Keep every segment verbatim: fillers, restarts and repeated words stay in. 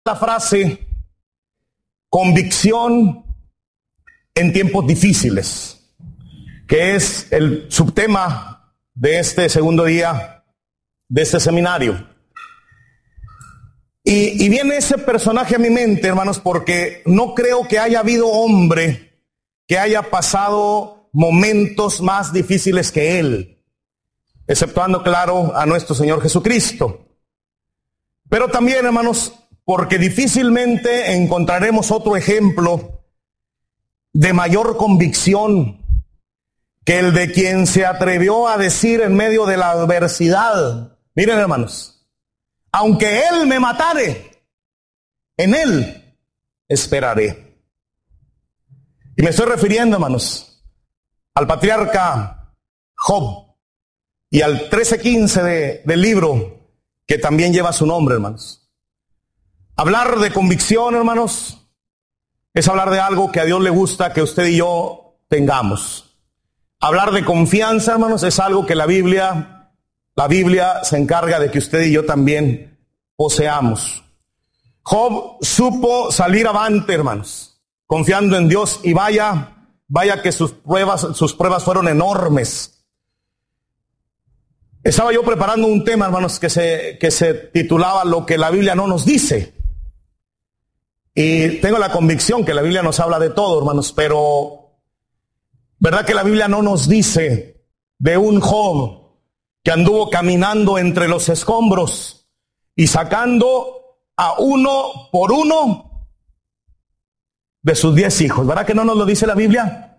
esta frase, convicción en tiempos difíciles, que es el subtema de este segundo día de este seminario. Y, y viene ese personaje a mi mente, hermanos, porque no creo que haya habido hombre que haya pasado momentos más difíciles que él, exceptuando, claro, a nuestro Señor Jesucristo. Pero también, hermanos, porque difícilmente encontraremos otro ejemplo de mayor convicción que el de quien se atrevió a decir en medio de la adversidad: miren, hermanos, aunque Él me matare, en Él esperaré. Y me estoy refiriendo, hermanos, al patriarca Job y al trece quince de, del libro que también lleva su nombre, hermanos. Hablar de convicción, hermanos, es hablar de algo que a Dios le gusta que usted y yo tengamos. Hablar de confianza, hermanos, es algo que la Biblia, la Biblia se encarga de que usted y yo también poseamos. Job supo salir avante, hermanos, confiando en Dios, y vaya, vaya que sus pruebas, sus pruebas fueron enormes. Estaba yo preparando un tema, hermanos, que se, que se titulaba Lo que la Biblia no nos dice. Y tengo la convicción que la Biblia nos habla de todo, hermanos, pero ¿verdad que la Biblia no nos dice de un Job que anduvo caminando entre los escombros y sacando a uno por uno de sus diez hijos? ¿Verdad que no nos lo dice la Biblia?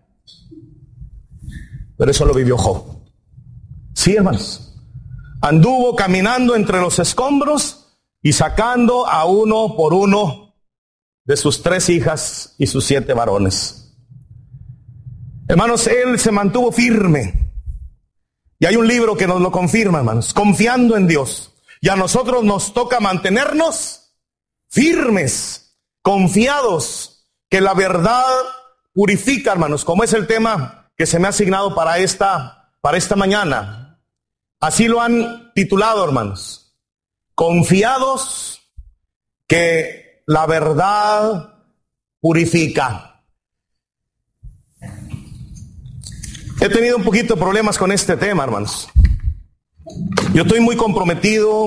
Pero eso lo vivió Job. Sí, hermanos. Anduvo caminando entre los escombros y sacando a uno por uno de sus tres hijas y sus siete varones. Hermanos, él se mantuvo firme. Y hay un libro que nos lo confirma, hermanos, confiando en Dios. Y a nosotros nos toca mantenernos firmes, confiados, que la verdad purifica, hermanos, como es el tema que se me ha asignado para esta, para esta mañana. Así lo han titulado, hermanos, confiados que la verdad purifica. He tenido un poquito de problemas con este tema, hermanos. Yo estoy muy comprometido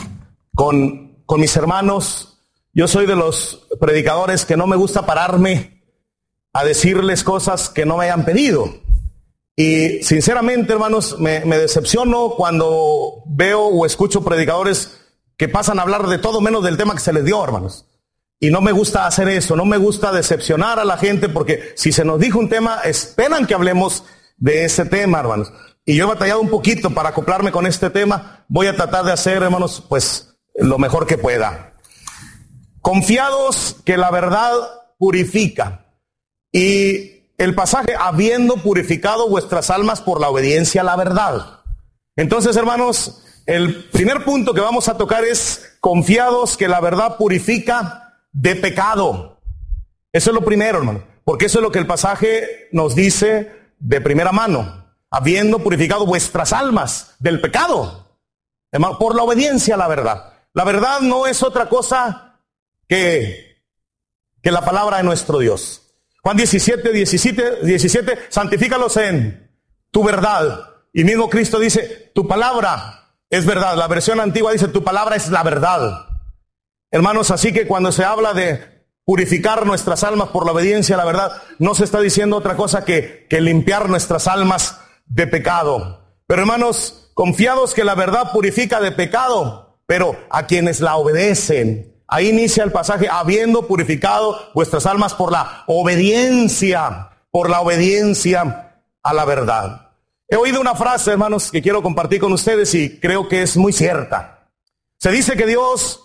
con, con mis hermanos. Yo soy de los predicadores que no me gusta pararme a decirles cosas que no me hayan pedido. Y sinceramente, hermanos, me, me decepciono cuando veo o escucho predicadores que pasan a hablar de todo menos del tema que se les dio, hermanos. Y no me gusta hacer eso, no me gusta decepcionar a la gente, porque si se nos dijo un tema, esperan que hablemos de ese tema, hermanos. Y yo he batallado un poquito para acoplarme con este tema. Voy a tratar de hacer, hermanos, pues lo mejor que pueda. Confiados que la verdad purifica. Y el pasaje, habiendo purificado vuestras almas por la obediencia a la verdad. Entonces, hermanos, el primer punto que vamos a tocar es confiados que la verdad purifica de pecado. Eso es lo primero, hermano, porque eso es lo que el pasaje nos dice de primera mano. Habiendo purificado vuestras almas del pecado, hermano, por la obediencia a la verdad. La verdad no es otra cosa que, que la palabra de nuestro Dios. Juan diecisiete, diecisiete, diecisiete, santifícalos en tu verdad. Y mismo Cristo dice, tu palabra es verdad. La versión antigua dice, tu palabra es la verdad. Hermanos, así que cuando se habla de purificar nuestras almas por la obediencia a la verdad, no se está diciendo otra cosa que, que limpiar nuestras almas de pecado. Pero, hermanos, confiados que la verdad purifica de pecado, pero a quienes la obedecen. Ahí inicia el pasaje, habiendo purificado vuestras almas por la obediencia, por la obediencia a la verdad. He oído una frase, hermanos, que quiero compartir con ustedes y creo que es muy cierta. Se dice que Dios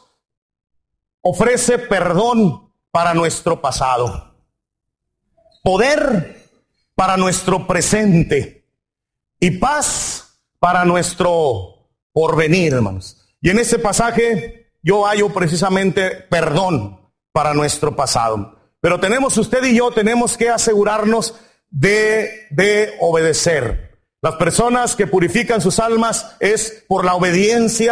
ofrece perdón para nuestro pasado, poder para nuestro presente y paz para nuestro porvenir, hermanos. Y en ese pasaje yo hallo precisamente perdón para nuestro pasado. Pero tenemos, usted y yo, tenemos que asegurarnos de, de obedecer. Las personas que purifican sus almas es por la obediencia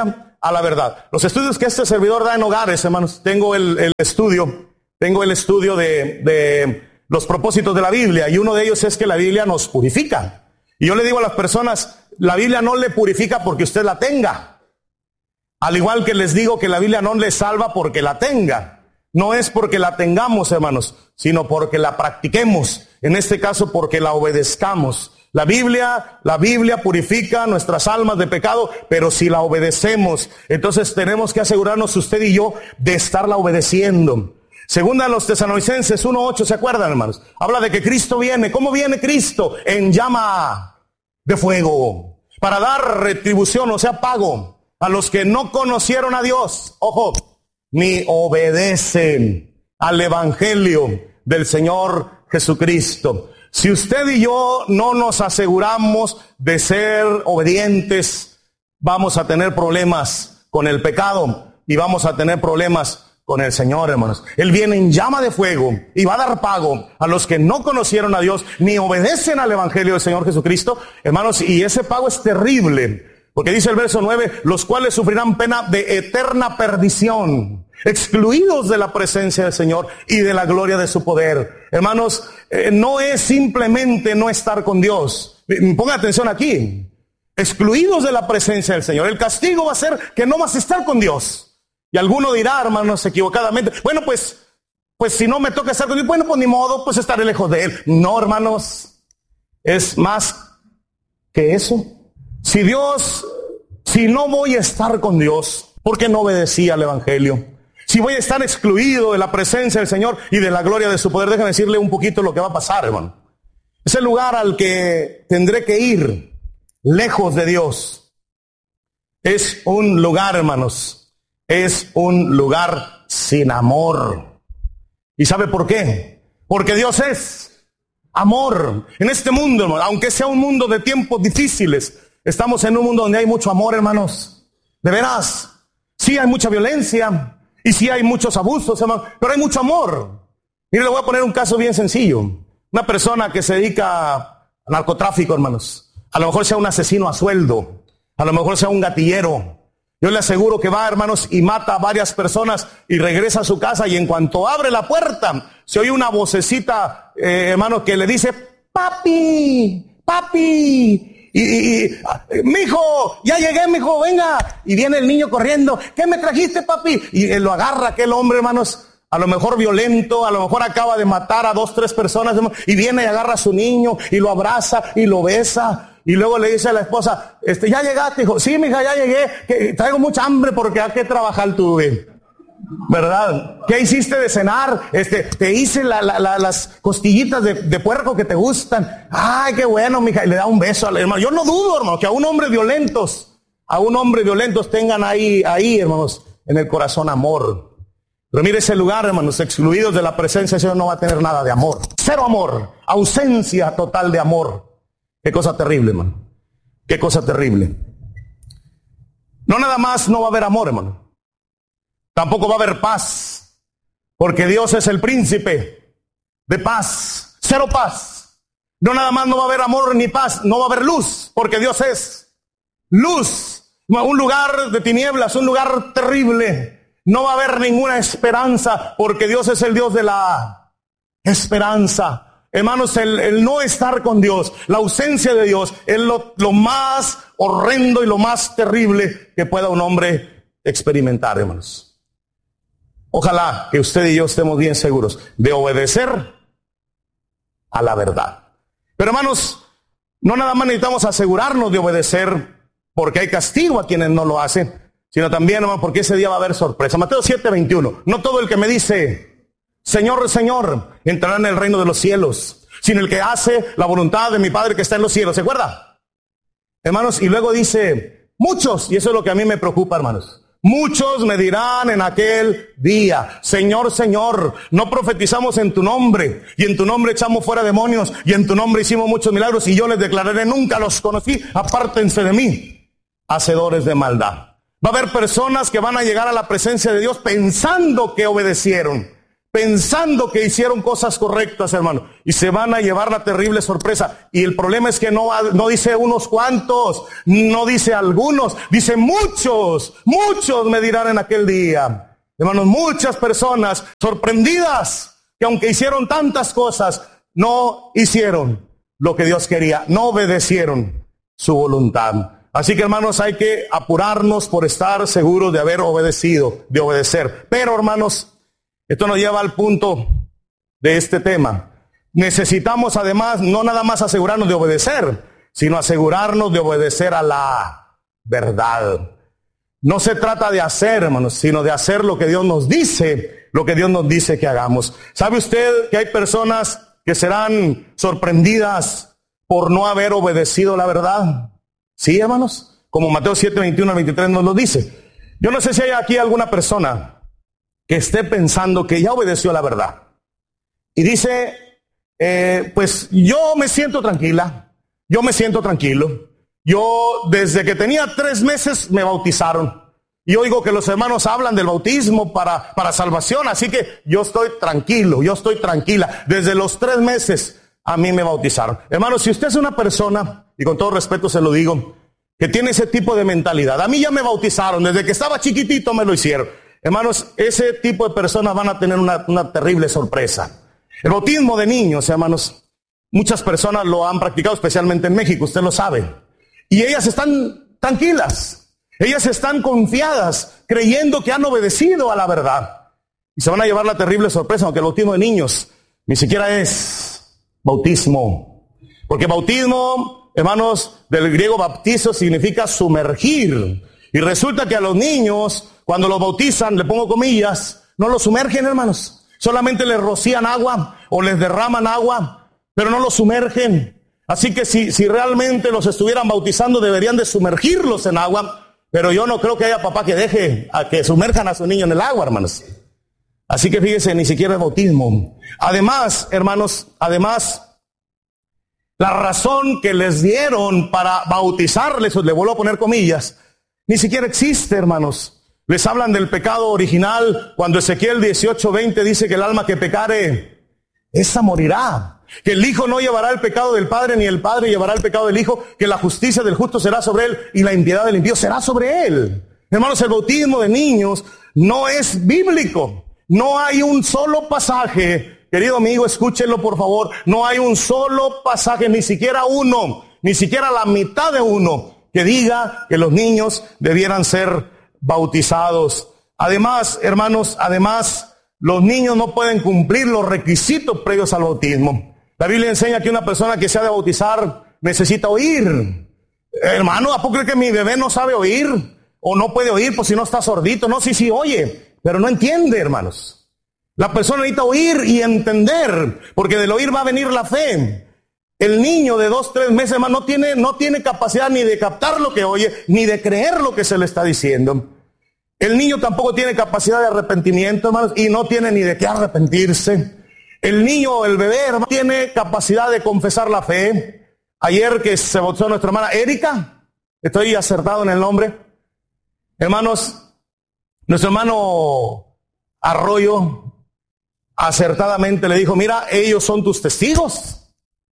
a la verdad. Los estudios que este servidor da en hogares, hermanos, tengo el, el estudio, tengo el estudio de, de los propósitos de la Biblia, y uno de ellos es que la Biblia nos purifica. Y yo le digo a las personas, la Biblia no le purifica porque usted la tenga. Al igual que les digo que la Biblia no le salva porque la tenga. No es porque la tengamos, hermanos, sino porque la practiquemos. En este caso, porque la obedezcamos. La Biblia, la Biblia purifica nuestras almas de pecado, pero si la obedecemos, entonces tenemos que asegurarnos usted y yo de estarla obedeciendo. Segunda a los Tesalonicenses uno ocho, ¿se acuerdan, hermanos? Habla de que Cristo viene. ¿Cómo viene Cristo? En llama de fuego, para dar retribución, o sea, pago, a los que no conocieron a Dios, ojo, ni obedecen al Evangelio del Señor Jesucristo. Si usted y yo no nos aseguramos de ser obedientes, vamos a tener problemas con el pecado y vamos a tener problemas con el Señor, hermanos. Él viene en llama de fuego y va a dar pago a los que no conocieron a Dios ni obedecen al Evangelio del Señor Jesucristo, hermanos, y ese pago es terrible, porque dice el verso nueve, los cuales sufrirán pena de eterna perdición, excluidos de la presencia del Señor y de la gloria de su poder. Hermanos, eh, no es simplemente no estar con Dios. Ponga atención aquí. Excluidos de la presencia del Señor. El castigo va a ser que no vas a estar con Dios. Y alguno dirá, hermanos, equivocadamente, bueno, pues, pues si no me toca estar con Dios, bueno, pues ni modo, pues estaré lejos de Él. No, hermanos, es más que eso. Si Dios, si no voy a estar con Dios, ¿por qué no obedecí al Evangelio? Si voy a estar excluido de la presencia del Señor y de la gloria de su poder, déjame decirle un poquito lo que va a pasar, hermano. Es el lugar al que tendré que ir, lejos de Dios. Es un lugar, hermanos, es un lugar sin amor. ¿Y sabe por qué? Porque Dios es amor. En este mundo, hermano, aunque sea un mundo de tiempos difíciles, estamos en un mundo donde hay mucho amor, hermanos. De veras, sí hay mucha violencia y sí hay muchos abusos, hermano, pero hay mucho amor. Mire, le voy a poner un caso bien sencillo. Una persona que se dedica a narcotráfico, hermanos, a lo mejor sea un asesino a sueldo, a lo mejor sea un gatillero. Yo le aseguro que va, hermanos, y mata a varias personas y regresa a su casa, y en cuanto abre la puerta, se oye una vocecita, eh, hermano, que le dice, papi, papi, y, y, y mijo, ya llegué, mijo, venga. Y viene el niño corriendo, ¿qué me trajiste, papi? Y él lo agarra aquel hombre, hermanos, a lo mejor violento, a lo mejor acaba de matar a dos, tres personas, hermanos, y viene y agarra a su niño y lo abraza y lo besa. Y luego le dice a la esposa, este, ¿ya llegaste, hijo? Sí, mija, ya llegué, que traigo mucha hambre porque hay que trabajar tuve. ¿Verdad? ¿Qué hiciste de cenar? Este, te hice la, la, la, las costillitas de, de puerco que te gustan. Ay, qué bueno, mija. Y le da un beso al hermano. Yo no dudo, hermano, que a un hombre violentos, a un hombre violentos tengan ahí, ahí, hermanos, en el corazón amor. Pero mire ese lugar, hermanos, excluidos de la presencia del Señor, no va a tener nada de amor. Cero amor, ausencia total de amor. Qué cosa terrible, hermano. Qué cosa terrible. No nada más no va a haber amor, hermano. Tampoco va a haber paz. Porque Dios es el príncipe de paz. Cero paz. No nada más no va a haber amor ni paz. No va a haber luz. Porque Dios es luz. Un lugar de tinieblas, un lugar terrible. No va a haber ninguna esperanza. Porque Dios es el Dios de la esperanza. Hermanos, el, el no estar con Dios, la ausencia de Dios, es lo, lo más horrendo y lo más terrible que pueda un hombre experimentar, hermanos. Ojalá que usted y yo estemos bien seguros de obedecer a la verdad. Pero hermanos, no nada más necesitamos asegurarnos de obedecer porque hay castigo a quienes no lo hacen, sino también, hermano, porque ese día va a haber sorpresa. Mateo siete veintiuno, no todo el que me dice Señor, Señor, entrará en el reino de los cielos, sino el que hace la voluntad de mi Padre que está en los cielos. ¿Se acuerda? Hermanos, y luego dice, muchos, y eso es lo que a mí me preocupa, hermanos. Muchos me dirán en aquel día, Señor, Señor, no profetizamos en tu nombre, y en tu nombre echamos fuera demonios, y en tu nombre hicimos muchos milagros, y yo les declararé, nunca los conocí, apártense de mí, hacedores de maldad. Va a haber personas que van a llegar a la presencia de Dios pensando que obedecieron, pensando que hicieron cosas correctas, hermano, y se van a llevar la terrible sorpresa. Y el problema es que no, no dice unos cuantos, no dice algunos, dice muchos, muchos me dirán en aquel día. Hermanos, muchas personas sorprendidas que aunque hicieron tantas cosas, no hicieron lo que Dios quería, no obedecieron su voluntad. Así que, hermanos, hay que apurarnos por estar seguros de haber obedecido, de obedecer. Pero, hermanos, esto nos lleva al punto de este tema. Necesitamos además no nada más asegurarnos de obedecer, sino asegurarnos de obedecer a la verdad. No se trata de hacer, hermanos, sino de hacer lo que Dios nos dice, lo que Dios nos dice que hagamos. ¿Sabe usted que hay personas que serán sorprendidas por no haber obedecido la verdad? Sí, hermanos, como Mateo siete, veintiuno al veintitrés nos lo dice. Yo no sé si hay aquí alguna persona que esté pensando que ya obedeció la verdad. Y dice, eh, pues yo me siento tranquila, yo me siento tranquilo. Yo desde que tenía tres meses me bautizaron. Y oigo que los hermanos hablan del bautismo para, para salvación, así que yo estoy tranquilo, yo estoy tranquila. Desde los tres meses a mí me bautizaron. Hermanos, si usted es una persona, y con todo respeto se lo digo, que tiene ese tipo de mentalidad, a mí ya me bautizaron, desde que estaba chiquitito me lo hicieron. Hermanos, ese tipo de personas van a tener una, una terrible sorpresa. El bautismo de niños, hermanos, muchas personas lo han practicado, especialmente en México, usted lo sabe. Y ellas están tranquilas. Ellas están confiadas, creyendo que han obedecido a la verdad. Y se van a llevar la terrible sorpresa, aunque el bautismo de niños ni siquiera es bautismo. Porque bautismo, hermanos, del griego baptizo significa sumergir. Y resulta que a los niños, cuando los bautizan, le pongo comillas, no los sumergen, hermanos. Solamente les rocían agua o les derraman agua, pero no los sumergen. Así que si, si realmente los estuvieran bautizando, deberían de sumergirlos en agua. Pero yo no creo que haya papá que deje a que sumerjan a su niño en el agua, hermanos. Así que fíjese, ni siquiera es bautismo. Además, hermanos, además, la razón que les dieron para bautizarles, le vuelvo a poner comillas, ni siquiera existe, hermanos. Les hablan del pecado original, cuando Ezequiel dieciocho veinte dice que el alma que pecare, esa morirá. Que el Hijo no llevará el pecado del Padre, ni el Padre llevará el pecado del Hijo, que la justicia del justo será sobre él, y la impiedad del impío será sobre él. Hermanos, el bautismo de niños no es bíblico. No hay un solo pasaje, querido amigo, escúchenlo por favor, no hay un solo pasaje, ni siquiera uno, ni siquiera la mitad de uno, que diga que los niños debieran ser bautizados. Además, hermanos, además, los niños no pueden cumplir los requisitos previos al bautismo. La Biblia enseña que una persona que se ha de bautizar necesita oír. Hermano, ¿a poco cree que mi bebé no sabe oír? ¿O no puede oír por si no está sordito? No, sí, sí oye, pero no entiende, hermanos. La persona necesita oír y entender, porque del oír va a venir la fe. El niño de dos, tres meses, hermano, no tiene, no tiene capacidad ni de captar lo que oye, ni de creer lo que se le está diciendo. El niño tampoco tiene capacidad de arrepentimiento, hermanos, y no tiene ni de qué arrepentirse. El niño, el bebé, hermano, tiene capacidad de confesar la fe. Ayer que se bautizó nuestra hermana Erika, estoy acertado en el nombre. Hermanos, nuestro hermano Arroyo acertadamente le dijo, mira, ellos son tus testigos.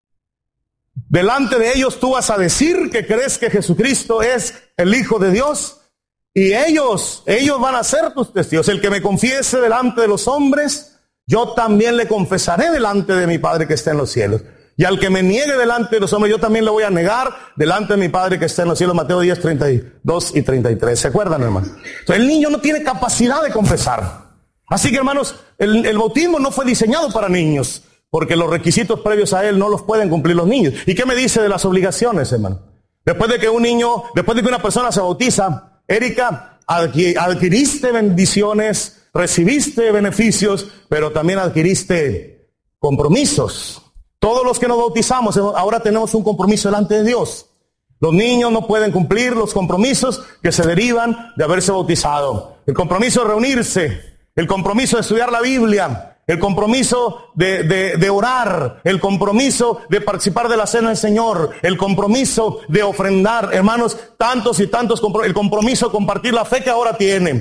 Delante de ellos tú vas a decir que crees que Jesucristo es el Hijo de Dios. Y ellos, ellos van a ser tus testigos. El que me confiese delante de los hombres, yo también le confesaré delante de mi Padre que está en los cielos. Y al que me niegue delante de los hombres, yo también le voy a negar delante de mi Padre que está en los cielos. Mateo diez, treinta y dos y treinta y tres. ¿Se acuerdan, hermano? Entonces, el niño no tiene capacidad de confesar. Así que, hermanos, el, el bautismo no fue diseñado para niños, porque los requisitos previos a él no los pueden cumplir los niños. ¿Y qué me dice de las obligaciones, hermano? Después de que un niño, después de que una persona se bautiza, Erika, adquiriste bendiciones, recibiste beneficios, pero también adquiriste compromisos. Todos los que nos bautizamos ahora tenemos un compromiso delante de Dios. Los niños no pueden cumplir los compromisos que se derivan de haberse bautizado. El compromiso de reunirse, el compromiso de estudiar la Biblia, el compromiso de, de, de orar, el compromiso de participar de la cena del Señor, el compromiso de ofrendar, hermanos, tantos y tantos compromisos, el compromiso de compartir la fe que ahora tienen.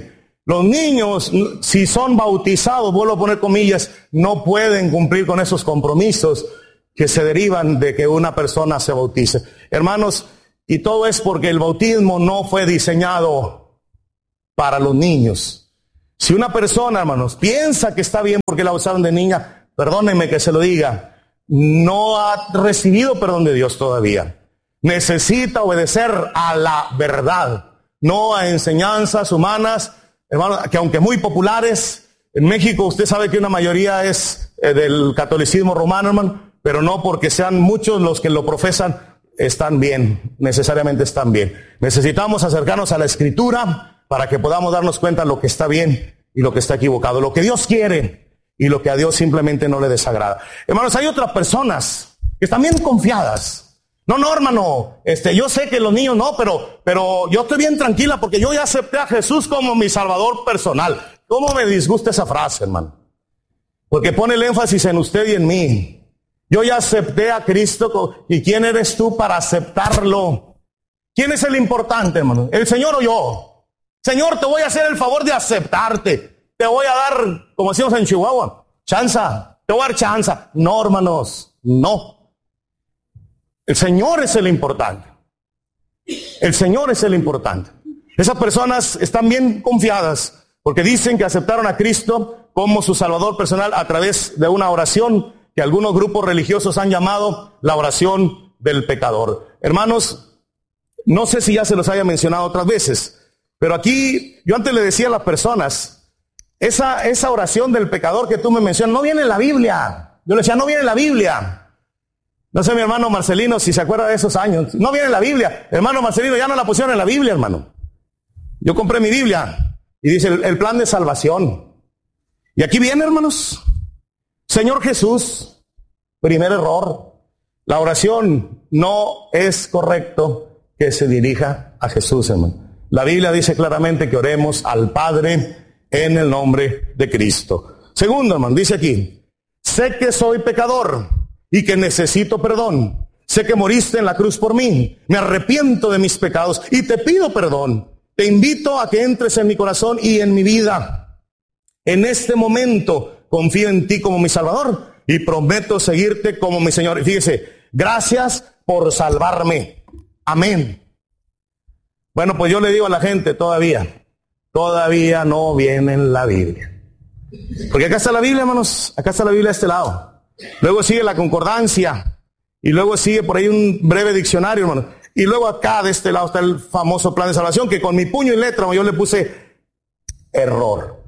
Los niños, si son bautizados, vuelvo a poner comillas, no pueden cumplir con esos compromisos que se derivan de que una persona se bautice. Hermanos, y todo es porque el bautismo no fue diseñado para los niños. Si una persona, hermanos, piensa que está bien porque la bautizaron de niña, perdónenme que se lo diga, no ha recibido perdón de Dios todavía. Necesita obedecer a la verdad, no a enseñanzas humanas, hermanos, que aunque muy populares, en México usted sabe que una mayoría es eh, del catolicismo romano, hermano, pero no porque sean muchos los que lo profesan, están bien, necesariamente están bien. Necesitamos acercarnos a la Escritura para que podamos darnos cuenta de lo que está bien y lo que está equivocado, lo que Dios quiere y lo que a Dios simplemente no le desagrada. Hermanos, hay otras personas que están bien confiadas. No, no, hermano, este, yo sé que los niños no, pero, pero yo estoy bien tranquila porque yo ya acepté a Jesús como mi Salvador personal. ¿Cómo me disgusta esa frase, hermano? Porque pone el énfasis en usted y en mí. Yo ya acepté a Cristo, ¿y quién eres tú para aceptarlo? ¿Quién es el importante, hermano? ¿El Señor o yo? Señor, te voy a hacer el favor de aceptarte. Te voy a dar, como decimos en Chihuahua, chanza. Te voy a dar chanza. No, hermanos, no. El Señor es el importante. El Señor es el importante. Esas personas están bien confiadas porque dicen que aceptaron a Cristo como su Salvador personal a través de una oración que algunos grupos religiosos han llamado la oración del pecador. Hermanos, no sé si ya se los haya mencionado otras veces, pero aquí yo antes le decía a las personas, esa, esa oración del pecador que tú me mencionas no viene en la Biblia. Yo le decía, no viene en la Biblia. No sé mi hermano Marcelino si se acuerda de esos años. No viene en la Biblia. Hermano Marcelino, ya no la pusieron en la Biblia, hermano. Yo compré mi Biblia y dice el, el plan de salvación. Y aquí viene, hermanos. Señor Jesús, primer error. La oración no es correcto que se dirija a Jesús, hermano. La Biblia dice claramente que oremos al Padre en el nombre de Cristo. Segundo, hermano, dice aquí, sé que soy pecador y que necesito perdón. Sé que moriste en la cruz por mí. Me arrepiento de mis pecados y te pido perdón. Te invito a que entres en mi corazón y en mi vida. En este momento confío en ti como mi Salvador y prometo seguirte como mi Señor. Y fíjese, gracias por salvarme. Amén. Bueno, pues yo le digo a la gente todavía, todavía no viene en la Biblia. Porque acá está la Biblia, hermanos, acá está la Biblia de este lado. Luego sigue la concordancia y luego sigue por ahí un breve diccionario, hermano. Y luego acá de este lado está el famoso plan de salvación que con mi puño y letra yo le puse error.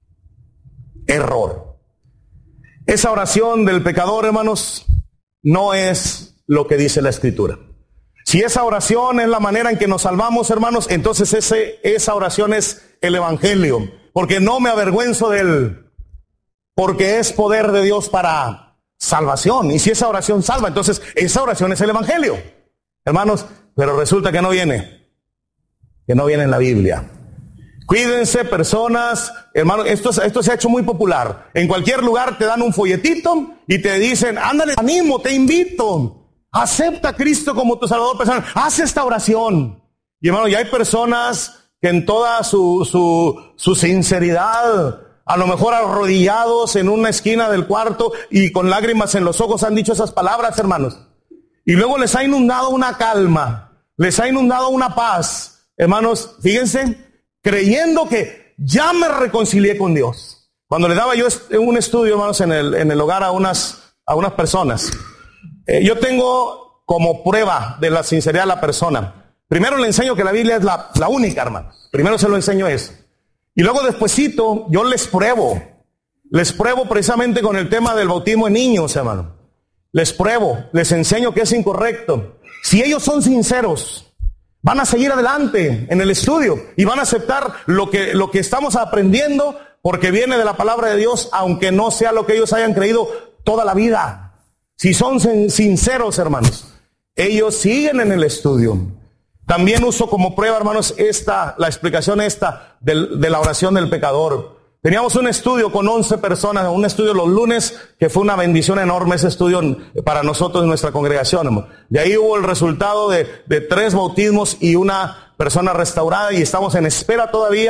Error. Esa oración del pecador, hermanos, no es lo que dice la Escritura. Si esa oración es la manera en que nos salvamos, hermanos, entonces ese, esa oración es el Evangelio. Porque no me avergüenzo de él. Porque es poder de Dios para salvación. Y si esa oración salva, entonces esa oración es el Evangelio. Hermanos, pero resulta que no viene. Que no viene en la Biblia. Cuídense, personas, hermanos, esto, esto se ha hecho muy popular. En cualquier lugar te dan un folletito y te dicen, ándale, animo, te invito. Acepta a Cristo como tu Salvador personal. Haz esta oración. Y hermano, ya hay personas que en toda su, su, su sinceridad, a lo mejor arrodillados en una esquina del cuarto y con lágrimas en los ojos han dicho esas palabras, hermanos. Y luego les ha inundado una calma, les ha inundado una paz. Hermanos, fíjense, creyendo que ya me reconcilié con Dios. Cuando le daba yo un estudio, hermanos, en el, en el hogar a unas, a unas personas, eh, yo tengo como prueba de la sinceridad de la persona. Primero le enseño que la Biblia es la, la única, hermanos. Primero se lo enseño eso. Y luego despuesito yo les pruebo. Les pruebo precisamente con el tema del bautismo en niños, hermano. Les pruebo, les enseño que es incorrecto. Si ellos son sinceros, van a seguir adelante en el estudio y van a aceptar lo que, lo que estamos aprendiendo porque viene de la palabra de Dios, aunque no sea lo que ellos hayan creído toda la vida. Si son sinceros, hermanos, ellos siguen en el estudio. También uso como prueba, hermanos, esta, la explicación esta de, de la oración del pecador. Teníamos un estudio con once personas, un estudio los lunes, que fue una bendición enorme ese estudio para nosotros en nuestra congregación, hermano. De ahí hubo el resultado de, de tres bautismos y una persona restaurada y estamos en espera todavía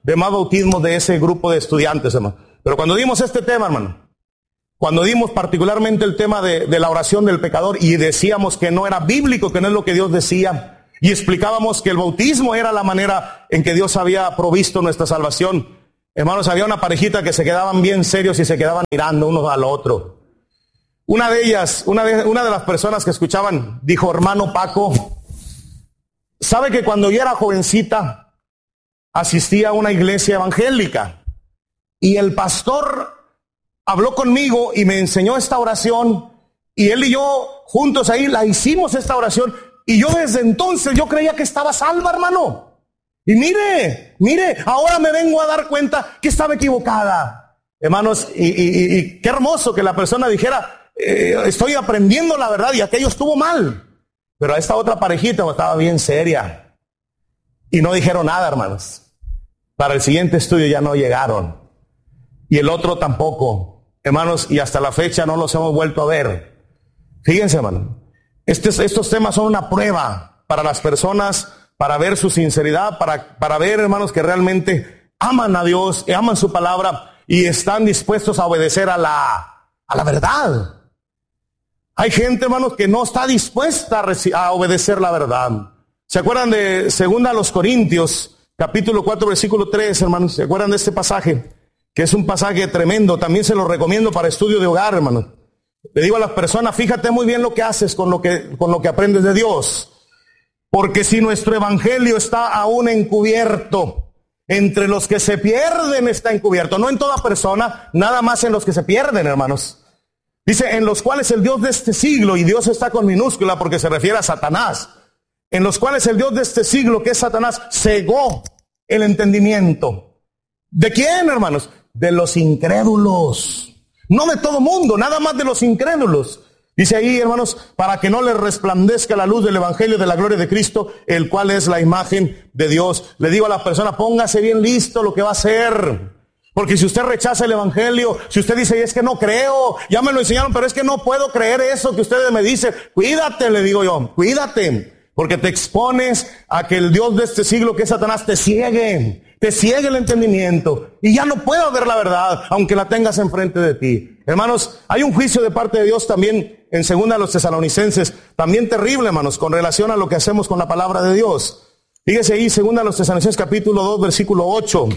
de más bautismos de ese grupo de estudiantes, hermano. Pero cuando dimos este tema, hermano, cuando dimos particularmente el tema de, de la oración del pecador y decíamos que no era bíblico, que no es lo que Dios decía, y explicábamos que el bautismo era la manera en que Dios había provisto nuestra salvación, hermanos, había una parejita que se quedaban bien serios y se quedaban mirando uno al otro. Una de ellas, una de, una de las personas que escuchaban, dijo: hermano Paco, ¿sabe que cuando yo era jovencita asistía a una iglesia evangélica y el pastor habló conmigo y me enseñó esta oración y él y yo juntos ahí la hicimos esta oración y yo desde entonces yo creía que estaba salva, hermano? Y mire, mire, ahora me vengo a dar cuenta que estaba equivocada. Hermanos, y, y, y qué hermoso que la persona dijera: eh, estoy aprendiendo la verdad y aquello estuvo mal. Pero a esta otra parejita estaba bien seria y no dijeron nada, hermanos. Para el siguiente estudio ya no llegaron y el otro tampoco. Hermanos, y hasta la fecha no los hemos vuelto a ver. Fíjense, hermano, estos, estos temas son una prueba para las personas, para ver su sinceridad, para, para ver, hermanos, que realmente aman a Dios, aman su palabra y están dispuestos a obedecer a la, a la verdad. Hay gente, hermanos, que no está dispuesta a, reci- a obedecer la verdad. ¿Se acuerdan de segunda a los Corintios, capítulo cuatro, versículo tres, hermanos? ¿Se acuerdan de este pasaje? Que es un pasaje tremendo, también se lo recomiendo para estudio de hogar, hermano. Le digo a las personas: fíjate muy bien lo que haces con lo que, con lo que aprendes de Dios. Porque si nuestro evangelio está aún encubierto, entre los que se pierden está encubierto. No en toda persona, nada más en los que se pierden, hermanos. Dice: en los cuales el Dios de este siglo, y Dios está con minúscula porque se refiere a Satanás, en los cuales el Dios de este siglo, que es Satanás, cegó el entendimiento. ¿De quién, hermanos? De los incrédulos. No de todo mundo, nada más de los incrédulos. Dice ahí, hermanos: para que no les resplandezca la luz del evangelio de la gloria de Cristo, el cual es la imagen de Dios. Le digo a la persona: póngase bien listo lo que va a hacer. Porque si usted rechaza el evangelio, si usted dice: es que no creo, ya me lo enseñaron, pero es que no puedo creer eso que ustedes me dicen, cuídate, le digo yo, cuídate. Porque te expones a que el Dios de este siglo, que es Satanás, te ciegue. Te ciegue el entendimiento y ya no puedo ver la verdad, aunque la tengas enfrente de ti. Hermanos, hay un juicio de parte de Dios también en segunda a los Tesalonicenses, también terrible, hermanos, con relación a lo que hacemos con la palabra de Dios. Fíjese ahí, segunda a los Tesalonicenses capítulo dos, versículo ocho.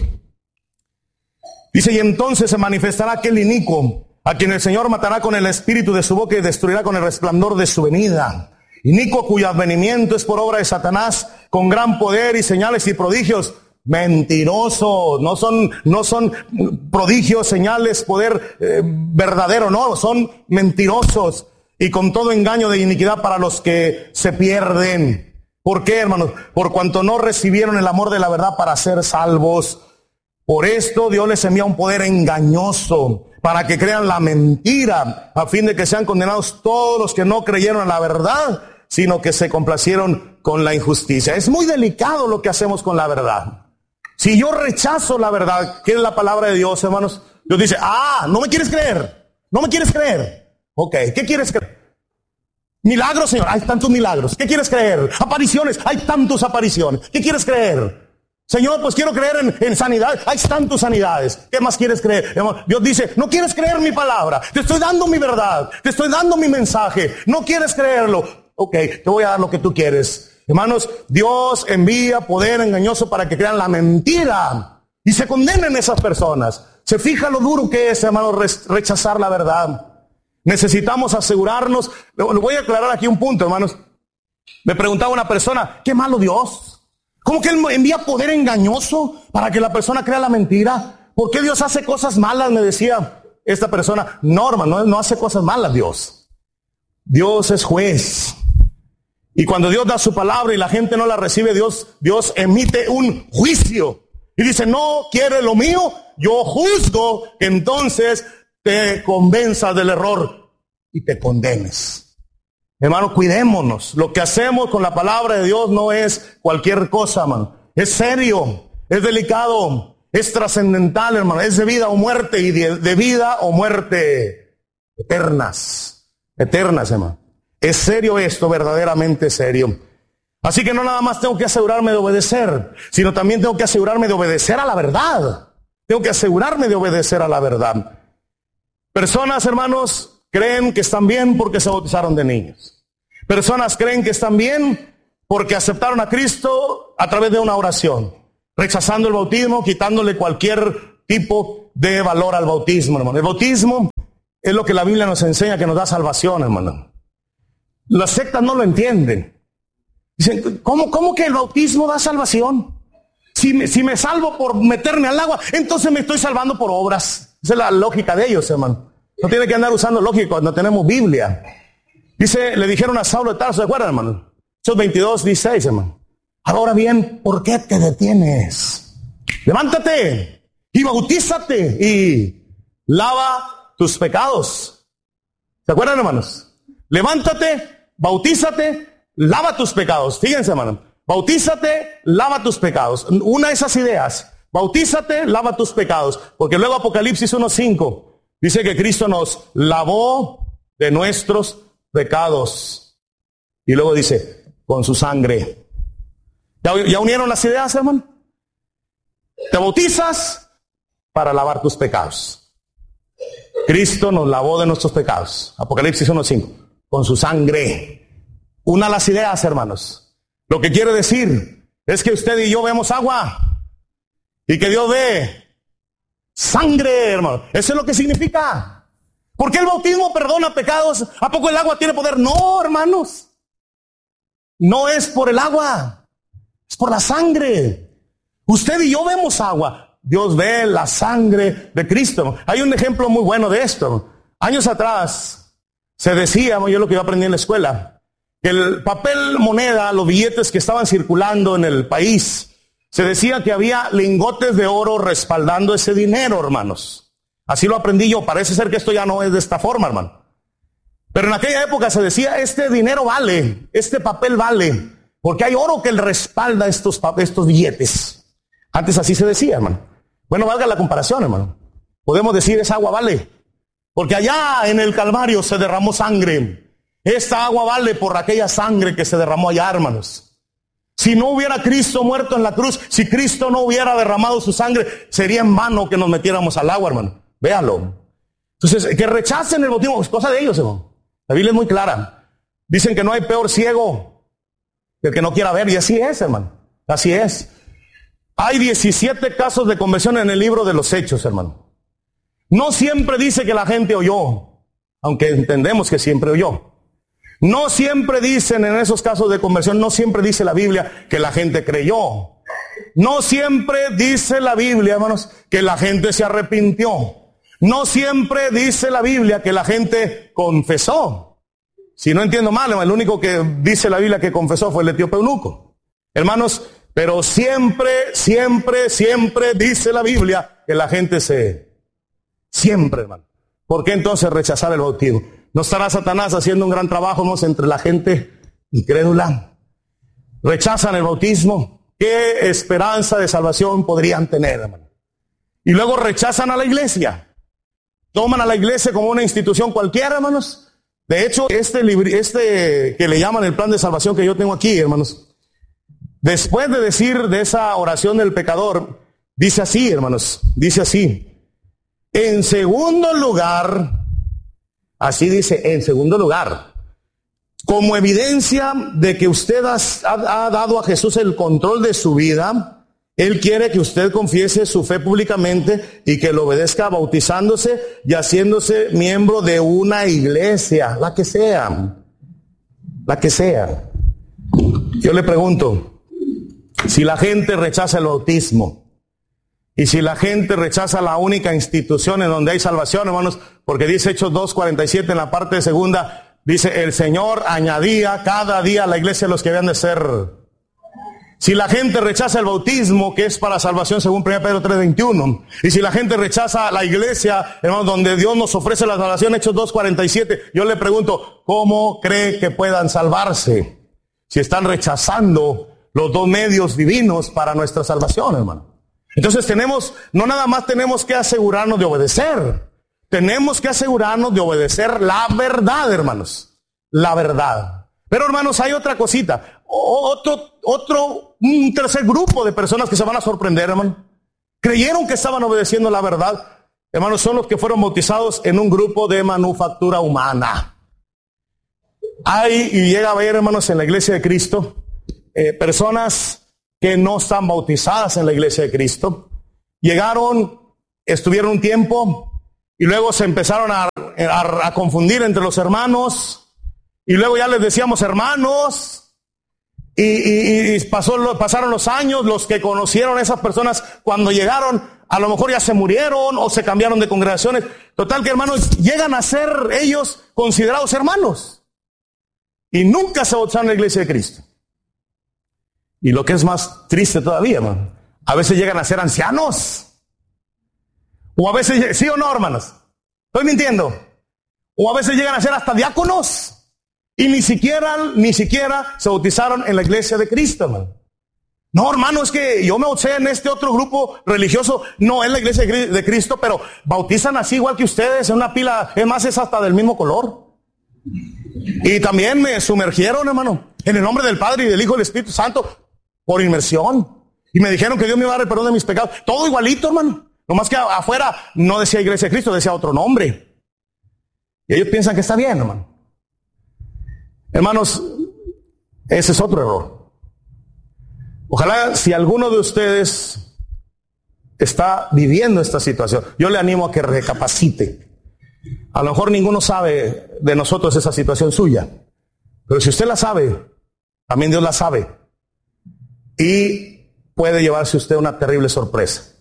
Dice: y entonces se manifestará aquel inicuo, a quien el Señor matará con el espíritu de su boca y destruirá con el resplandor de su venida. Inicuo cuyo advenimiento es por obra de Satanás, con gran poder y señales y prodigios. Mentirosos, no son, no son prodigios, señales, poder eh, verdadero, no, son mentirosos y con todo engaño de iniquidad para los que se pierden. ¿Por qué, hermanos? Por cuanto no recibieron el amor de la verdad para ser salvos. Por esto Dios les envía un poder engañoso para que crean la mentira, a fin de que sean condenados todos los que no creyeron en la verdad, sino que se complacieron con la injusticia. Es muy delicado lo que hacemos con la verdad. Si yo rechazo la verdad, que es la palabra de Dios, hermanos, Dios dice: ah, no me quieres creer, no me quieres creer. Ok, ¿qué quieres creer? Milagros, Señor, hay tantos milagros. ¿Qué quieres creer? Apariciones, hay tantas apariciones. ¿Qué quieres creer? Señor, pues quiero creer en, en sanidad, hay tantas sanidades. ¿Qué más quieres creer? Dios dice: no quieres creer mi palabra, te estoy dando mi verdad, te estoy dando mi mensaje, no quieres creerlo. Ok, te voy a dar lo que tú quieres. Hermanos, Dios envía poder engañoso para que crean la mentira y se condenen esas personas. Se fija lo duro que es, hermanos, rechazar la verdad. Necesitamos asegurarnos. Le voy a aclarar aquí un punto, hermanos. Me preguntaba una persona: ¿qué malo Dios? ¿Cómo que Él envía poder engañoso para que la persona crea la mentira? ¿Por qué Dios hace cosas malas? Me decía esta persona. No, hermano, no, no hace cosas malas Dios. Dios es juez. Y cuando Dios da su palabra y la gente no la recibe, Dios, Dios emite un juicio. Y dice: no quiere lo mío, yo juzgo, entonces te convenzas del error y te condenes. Hermano, cuidémonos. Lo que hacemos con la palabra de Dios no es cualquier cosa, hermano. Es serio, es delicado, es trascendental, hermano. Es de vida o muerte, y de, de vida o muerte eternas. Eternas, hermano. Es serio esto, verdaderamente serio. Así que no nada más tengo que asegurarme de obedecer, sino también tengo que asegurarme de obedecer a la verdad. Tengo que asegurarme de obedecer a la verdad. Personas, hermanos, creen que están bien porque se bautizaron de niños. Personas creen que están bien porque aceptaron a Cristo a través de una oración, rechazando el bautismo, quitándole cualquier tipo de valor al bautismo, hermano. El bautismo es lo que la Biblia nos enseña, que nos da salvación, hermano. Las sectas no lo entienden. Dicen, ¿cómo, cómo que el bautismo da salvación? Si me, si me salvo por meterme al agua, entonces me estoy salvando por obras. Esa es la lógica de ellos, hermano. No tiene que andar usando lógica cuando tenemos Biblia. Dice, le dijeron a Saulo de Tarso, ¿se acuerdan, hermano? Hechos veintidós, dieciséis, hermano. Ahora bien, ¿por qué te detienes? Levántate y bautízate y lava tus pecados. ¿Se acuerdan, hermanos? Levántate, bautízate, lava tus pecados. Fíjense, hermano. Bautízate, lava tus pecados. Una de esas ideas. Bautízate, lava tus pecados. Porque luego Apocalipsis uno cinco dice que Cristo nos lavó de nuestros pecados. Y luego dice, con su sangre. ¿Ya, ya unieron las ideas, hermano? Te bautizas para lavar tus pecados. Cristo nos lavó de nuestros pecados. Apocalipsis uno cinco. Con su sangre. Una de las ideas, hermanos. Lo que quiere decir es que usted y yo vemos agua y que Dios ve sangre, hermano. Eso es lo que significa. ¿Por qué el bautismo perdona pecados? ¿A poco el agua tiene poder? No, hermanos. No es por el agua, es por la sangre. Usted y yo vemos agua. Dios ve la sangre de Cristo. Hay un ejemplo muy bueno de esto. Años atrás se decía, yo lo que yo aprendí en la escuela, que el papel moneda, los billetes que estaban circulando en el país, se decía que había lingotes de oro respaldando ese dinero, hermanos. Así lo aprendí yo. Parece ser que esto ya no es de esta forma, hermano. Pero en aquella época se decía, este dinero vale, este papel vale, porque hay oro que le respalda estos, estos billetes. Antes así se decía, hermano. Bueno, valga la comparación, hermano. Podemos decir, esa agua vale, porque allá en el Calvario se derramó sangre. Esta agua vale por aquella sangre que se derramó allá, hermanos. Si no hubiera Cristo muerto en la cruz, si Cristo no hubiera derramado su sangre, sería en vano que nos metiéramos al agua, hermano. Véalo. Entonces, que rechacen el bautismo es cosa de ellos, hermano. La Biblia es muy clara. Dicen que no hay peor ciego que el que no quiera ver, y así es, hermano. Así es. Hay diecisiete casos de conversión en el libro de los Hechos, hermano. No siempre dice que la gente oyó, aunque entendemos que siempre oyó. No siempre dicen en esos casos de conversión, no siempre dice la Biblia que la gente creyó. No siempre dice la Biblia, hermanos, que la gente se arrepintió. No siempre dice la Biblia que la gente confesó. Si no entiendo mal, el único que dice la Biblia que confesó fue el etíope eunuco. Hermanos, pero siempre, siempre, siempre dice la Biblia que la gente se... Siempre, hermano. ¿Por qué entonces rechazar el bautismo? ¿No estará Satanás haciendo un gran trabajo, ¿no?, entre la gente incrédula? Rechazan el bautismo. ¿Qué esperanza de salvación podrían tener, hermano? Y luego rechazan a la iglesia. Toman a la iglesia como una institución cualquiera, hermanos. De hecho, este, este que le llaman el plan de salvación que yo tengo aquí, hermanos, después de decir de esa oración del pecador, dice así, hermanos, dice así. En segundo lugar... Así dice, en segundo lugar, como evidencia de que usted ha, ha, ha dado a Jesús el control de su vida, Él quiere que usted confiese su fe públicamente y que lo obedezca bautizándose y haciéndose miembro de una iglesia, la que sea, la que sea. Yo le pregunto, si la gente rechaza el bautismo, y si la gente rechaza la única institución en donde hay salvación, hermanos, porque dice Hechos dos cuarenta y siete en la parte segunda, dice, el Señor añadía cada día a la iglesia los que habían de ser. Si la gente rechaza el bautismo, que es para salvación según primera Pedro tres veintiuno, y si la gente rechaza la iglesia, hermanos, donde Dios nos ofrece la salvación, Hechos dos cuarenta y siete, yo le pregunto, ¿cómo cree que puedan salvarse? Si están rechazando los dos medios divinos para nuestra salvación, hermano. Entonces tenemos, no nada más tenemos que asegurarnos de obedecer, tenemos que asegurarnos de obedecer la verdad, hermanos, la verdad. Pero hermanos, hay otra cosita, otro, otro, un tercer grupo de personas que se van a sorprender, hermano. Creyeron que estaban obedeciendo la verdad. Hermanos, son los que fueron bautizados en un grupo de manufactura humana. Hay, y llega a haber, hermanos, en la iglesia de Cristo, eh, personas que no están bautizadas en la iglesia de Cristo. Llegaron, estuvieron un tiempo, y luego se empezaron a, a, a confundir entre los hermanos, y luego ya les decíamos hermanos, y, y, y pasó, pasaron los años, los que conocieron a esas personas, cuando llegaron, a lo mejor ya se murieron, o se cambiaron de congregaciones. Total que, hermanos, llegan a ser ellos considerados hermanos. Y nunca se bautizaron en la iglesia de Cristo. Y lo que es más triste todavía, hermano, a veces llegan a ser ancianos. O a veces, ¿sí o no, hermanos? ¿Estoy mintiendo? O a veces llegan a ser hasta diáconos. Y ni siquiera, ni siquiera se bautizaron en la iglesia de Cristo, hermano. No, hermano, es que yo me bauticé en este otro grupo religioso. No, es la iglesia de Cristo, pero bautizan así igual que ustedes, en una pila. Es más, es hasta del mismo color. Y también me sumergieron, hermano, en el nombre del Padre y del Hijo y del Espíritu Santo, por inmersión. Y me dijeron que Dios me iba a dar el perdón de mis pecados. Todo igualito, hermano. Nomás que afuera no decía iglesia de Cristo, decía otro nombre. Y ellos piensan que está bien, hermano. Hermanos, ese es otro error. Ojalá si alguno de ustedes está viviendo esta situación, yo le animo a que recapacite. A lo mejor ninguno sabe de nosotros esa situación suya, pero si usted la sabe, también Dios la sabe, y puede llevarse usted una terrible sorpresa.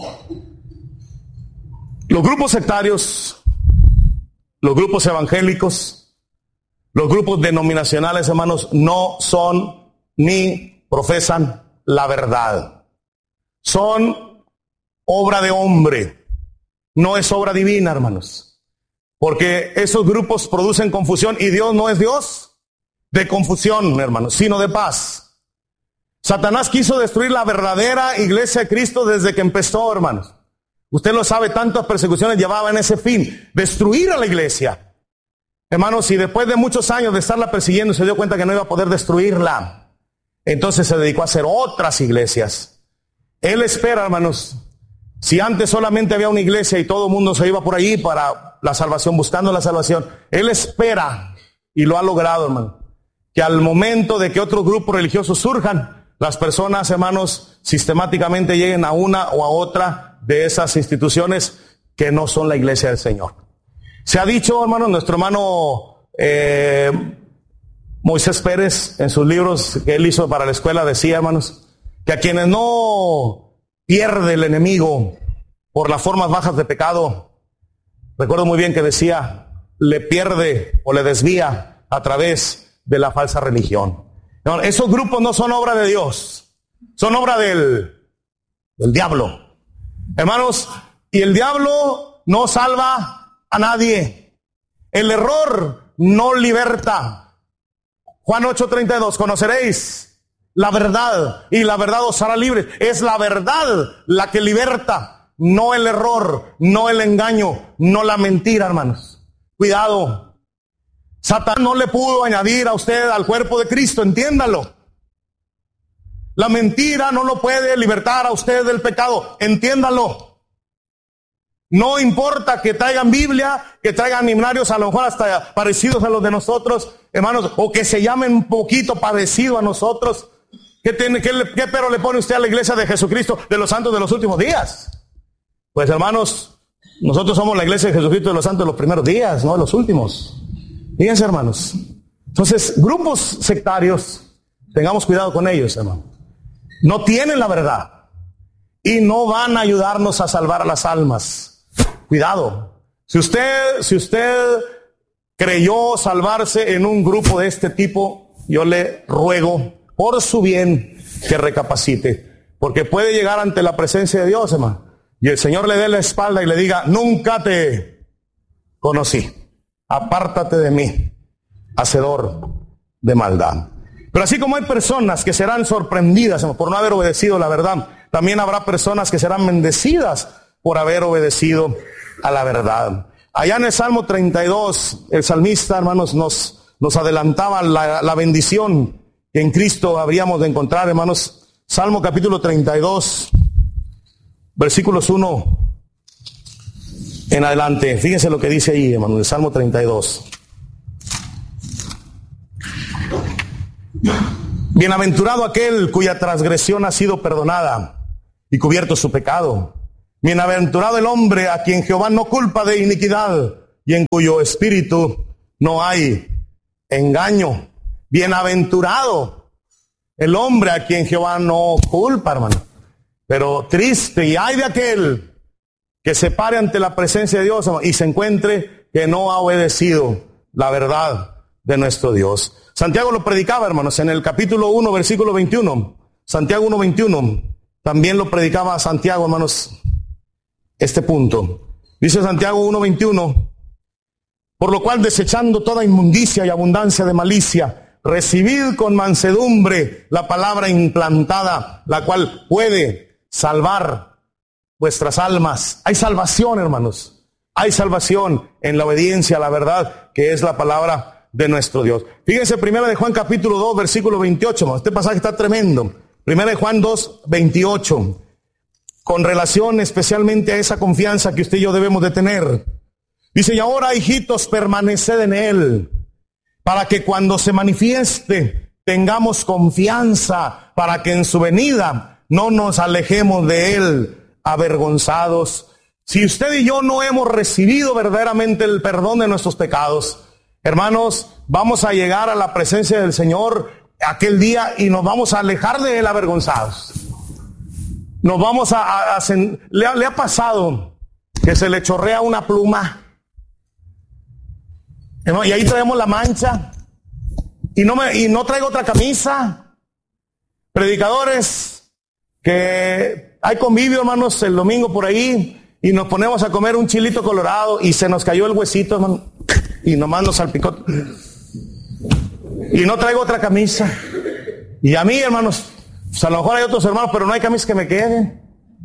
Los grupos sectarios, los grupos evangélicos, los grupos denominacionales, hermanos, no son ni profesan la verdad. Son obra de hombre, no es obra divina, hermanos. Porque esos grupos producen confusión y Dios no es Dios de confusión, hermanos, sino de paz. Satanás quiso destruir la verdadera iglesia de Cristo desde que empezó, hermanos. Usted lo sabe, tantas persecuciones llevaba en ese fin, destruir a la iglesia. Hermanos, y después de muchos años de estarla persiguiendo, se dio cuenta que no iba a poder destruirla. Entonces se dedicó a hacer otras iglesias. Él espera, hermanos, si antes solamente había una iglesia y todo el mundo se iba por allí para la salvación, buscando la salvación, Él espera, y lo ha logrado, hermano, que al momento de que otros grupos religiosos surjan, las personas, hermanos, sistemáticamente lleguen a una o a otra de esas instituciones que no son la iglesia del Señor. Se ha dicho, hermano, nuestro hermano eh, Moisés Pérez, en sus libros que él hizo para la escuela, decía, hermanos, que a quienes no pierde el enemigo por las formas bajas de pecado, recuerdo muy bien que decía, le pierde o le desvía a través de la falsa religión. No, esos grupos no son obra de Dios, son obra del, del diablo. Hermanos, y el diablo no salva a nadie. El error no liberta. Juan ocho treinta y dos, conoceréis la verdad y la verdad os hará libres. Es la verdad la que liberta, no el error, no el engaño, no la mentira, hermanos. Cuidado. Satanás no le pudo añadir a usted al cuerpo de Cristo, entiéndalo. La mentira no lo puede libertar a usted del pecado, entiéndalo. No importa que traigan Biblia, que traigan himnarios a lo mejor hasta parecidos a los de nosotros, hermanos, o que se llamen un poquito parecido a nosotros. ¿Qué, tiene, qué, qué pero le pone usted a la iglesia de Jesucristo de los santos de los últimos días? Pues, hermanos, nosotros somos la iglesia de Jesucristo de los santos de los primeros días, no de los últimos. Fíjense, hermanos. Entonces, grupos sectarios, tengamos cuidado con ellos, hermano. No tienen la verdad y no van a ayudarnos a salvar a las almas. Cuidado. Si usted, si usted creyó salvarse en un grupo de este tipo, yo le ruego por su bien que recapacite, porque puede llegar ante la presencia de Dios, hermano, y el Señor le dé la espalda y le diga: nunca te conocí. Apártate de mí, hacedor de maldad. Pero así como hay personas que serán sorprendidas por no haber obedecido la verdad, también habrá personas que serán bendecidas por haber obedecido a la verdad. Allá en el Salmo treinta y dos, el salmista, hermanos, nos, nos adelantaba la, la bendición que en Cristo habríamos de encontrar, hermanos. Salmo capítulo treinta y dos, versículos uno en adelante. Fíjense lo que dice ahí, hermanos, el Salmo treinta y dos. Bienaventurado aquel cuya transgresión ha sido perdonada y cubierto su pecado. Bienaventurado el hombre a quien Jehová no culpa de iniquidad y en cuyo espíritu no hay engaño. Bienaventurado el hombre a quien Jehová no culpa, hermano. Pero triste y ay de aquel que se pare ante la presencia de Dios, hermano, y se encuentre que no ha obedecido la verdad de nuestro Dios. Santiago lo predicaba, hermanos, en el capítulo uno, versículo veintiuno. Santiago uno, veintiuno. También lo predicaba Santiago, hermanos, este punto. Dice Santiago uno, veintiuno. Por lo cual, desechando toda inmundicia y abundancia de malicia, recibid con mansedumbre la palabra implantada, la cual puede salvar vuestras almas. Hay salvación, hermanos. Hay salvación en la obediencia a la verdad, que es la palabra de nuestro Dios. Fíjense, primera de Juan capítulo dos, versículo veintiocho. Hermanos. Este pasaje está tremendo. Primera de Juan dos, veintiocho. Con relación especialmente a esa confianza que usted y yo debemos de tener. Dice, y ahora, hijitos, permaneced en Él, para que cuando se manifieste tengamos confianza, para que en su venida no nos alejemos de Él avergonzados. Si usted y yo no hemos recibido verdaderamente el perdón de nuestros pecados, hermanos, vamos a llegar a la presencia del Señor aquel día y nos vamos a alejar de Él avergonzados. Nos vamos a... a, a le, ha, le ha pasado que se le chorrea una pluma, y ahí traemos la mancha, y no, me, y no traigo otra camisa. Predicadores que hay convivio, hermanos, el domingo por ahí, y nos ponemos a comer un chilito colorado y se nos cayó el huesito, hermano, y nomás nos salpicó. Y no traigo otra camisa. Y a mí, hermanos, pues a lo mejor hay otros hermanos, pero no hay camisas que me queden.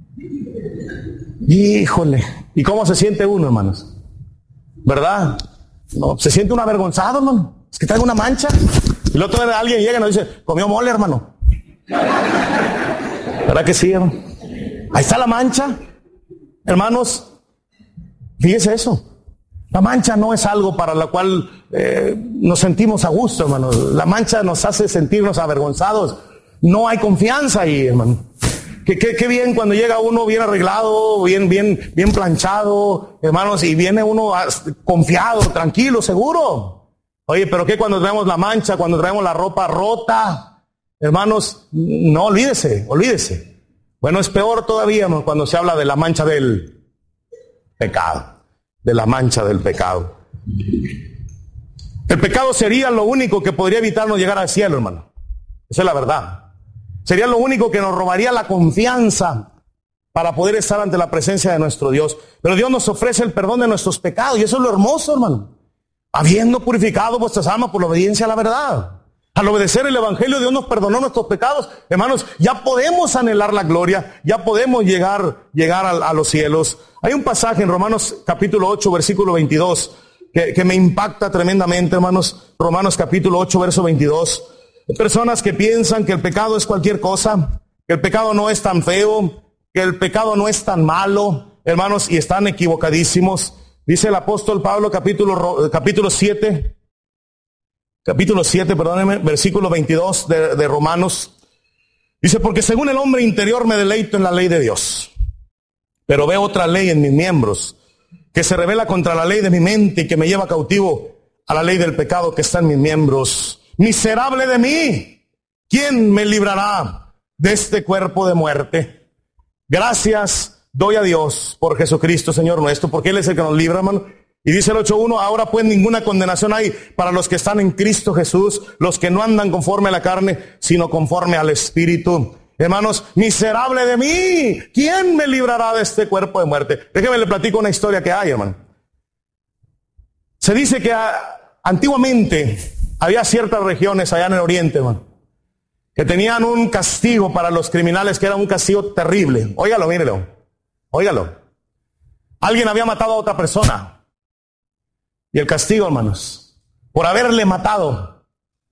Híjole, ¿y cómo se siente uno, hermanos? ¿Verdad? No, se siente uno avergonzado, hermano. Es que traigo una mancha. Y el otro día alguien llega y nos dice, comió mole, hermano. ¿Verdad que sí, hermano? Ahí está la mancha. Hermanos, fíjese eso. La mancha no es algo para la cual eh, nos sentimos a gusto, hermano. La mancha nos hace sentirnos avergonzados. No hay confianza ahí, hermano. Qué, qué, qué bien cuando llega uno bien arreglado, bien, bien, bien planchado, hermanos, y viene uno confiado, tranquilo, seguro. Oye, pero qué cuando traemos la mancha, cuando traemos la ropa rota, hermanos, no, olvídese, olvídese. Bueno, es peor todavía, ¿no?, cuando se habla de la mancha del pecado, de la mancha del pecado. El pecado sería lo único que podría evitarnos llegar al cielo, hermano. Esa es la verdad. Sería lo único que nos robaría la confianza para poder estar ante la presencia de nuestro Dios. Pero Dios nos ofrece el perdón de nuestros pecados, y eso es lo hermoso, hermano. Habiendo purificado vuestras almas por la obediencia a la verdad. Al obedecer el Evangelio, Dios nos perdonó nuestros pecados. Hermanos, ya podemos anhelar la gloria, ya podemos llegar, llegar a, a los cielos. Hay un pasaje en Romanos capítulo ocho, versículo veintidós, que, que me impacta tremendamente, hermanos. Romanos capítulo ocho, verso veintidós. Hay personas que piensan que el pecado es cualquier cosa, que el pecado no es tan feo, que el pecado no es tan malo, hermanos, y están equivocadísimos. Dice el apóstol Pablo, capítulo, capítulo siete, capítulo siete, perdónenme, versículo veintidós de, de Romanos. Dice, porque según el hombre interior me deleito en la ley de Dios, pero veo otra ley en mis miembros, que se revela contra la ley de mi mente y que me lleva cautivo a la ley del pecado que está en mis miembros. Miserable de mí, ¿quién me librará de este cuerpo de muerte? Gracias doy a Dios por Jesucristo, Señor nuestro, porque Él es el que nos libra, hermano. Y dice el ocho uno, ahora pues ninguna condenación hay para los que están en Cristo Jesús, los que no andan conforme a la carne, sino conforme al Espíritu. Hermanos, miserable de mí, ¿quién me librará de este cuerpo de muerte? Déjeme le platico una historia que hay, hermano. Se dice que a, antiguamente había ciertas regiones allá en el oriente, hermano, que tenían un castigo para los criminales que era un castigo terrible. Óigalo, mírelo, óigalo. Alguien había matado a otra persona. Y el castigo, hermanos, por haberle matado,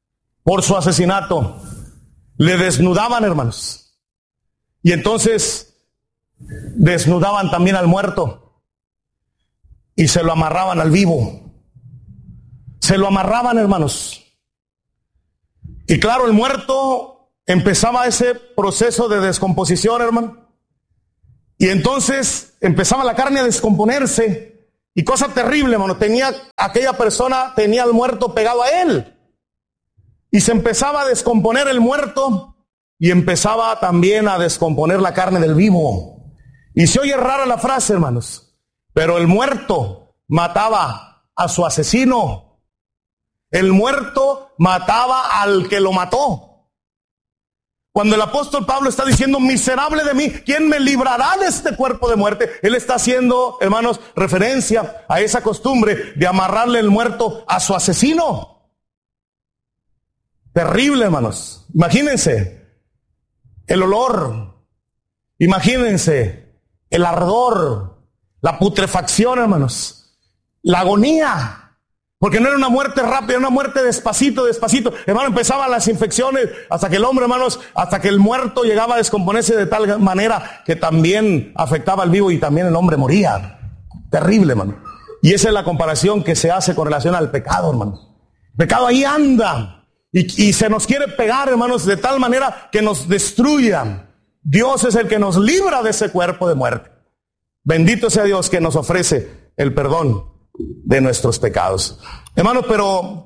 por su asesinato. Le desnudaban, hermanos. Y entonces desnudaban también al muerto. Y se lo amarraban al vivo. Se lo amarraban, hermanos. Y claro, el muerto empezaba ese proceso de descomposición, hermano. Y entonces empezaba la carne a descomponerse. Y cosa terrible, hermano, tenía, aquella persona tenía al muerto pegado a él. Y se empezaba a descomponer el muerto y empezaba también a descomponer la carne del vivo. Y se oye rara la frase, hermanos, pero el muerto mataba a su asesino. El muerto mataba al que lo mató. Cuando el apóstol Pablo está diciendo, miserable de mí, ¿quién me librará de este cuerpo de muerte? Él está haciendo, hermanos, referencia a esa costumbre de amarrarle el muerto a su asesino. Terrible, hermanos. Imagínense el olor, imagínense el ardor, la putrefacción, hermanos, la agonía. Porque no era una muerte rápida, era una muerte despacito, despacito. Hermano, empezaban las infecciones hasta que el hombre, hermanos, hasta que el muerto llegaba a descomponerse de tal manera que también afectaba al vivo y también el hombre moría. Terrible, hermano. Y esa es la comparación que se hace con relación al pecado, hermano. El pecado ahí anda y, y se nos quiere pegar, hermanos, de tal manera que nos destruya. Dios es el que nos libra de ese cuerpo de muerte. Bendito sea Dios que nos ofrece el perdón de nuestros pecados. Hermanos, pero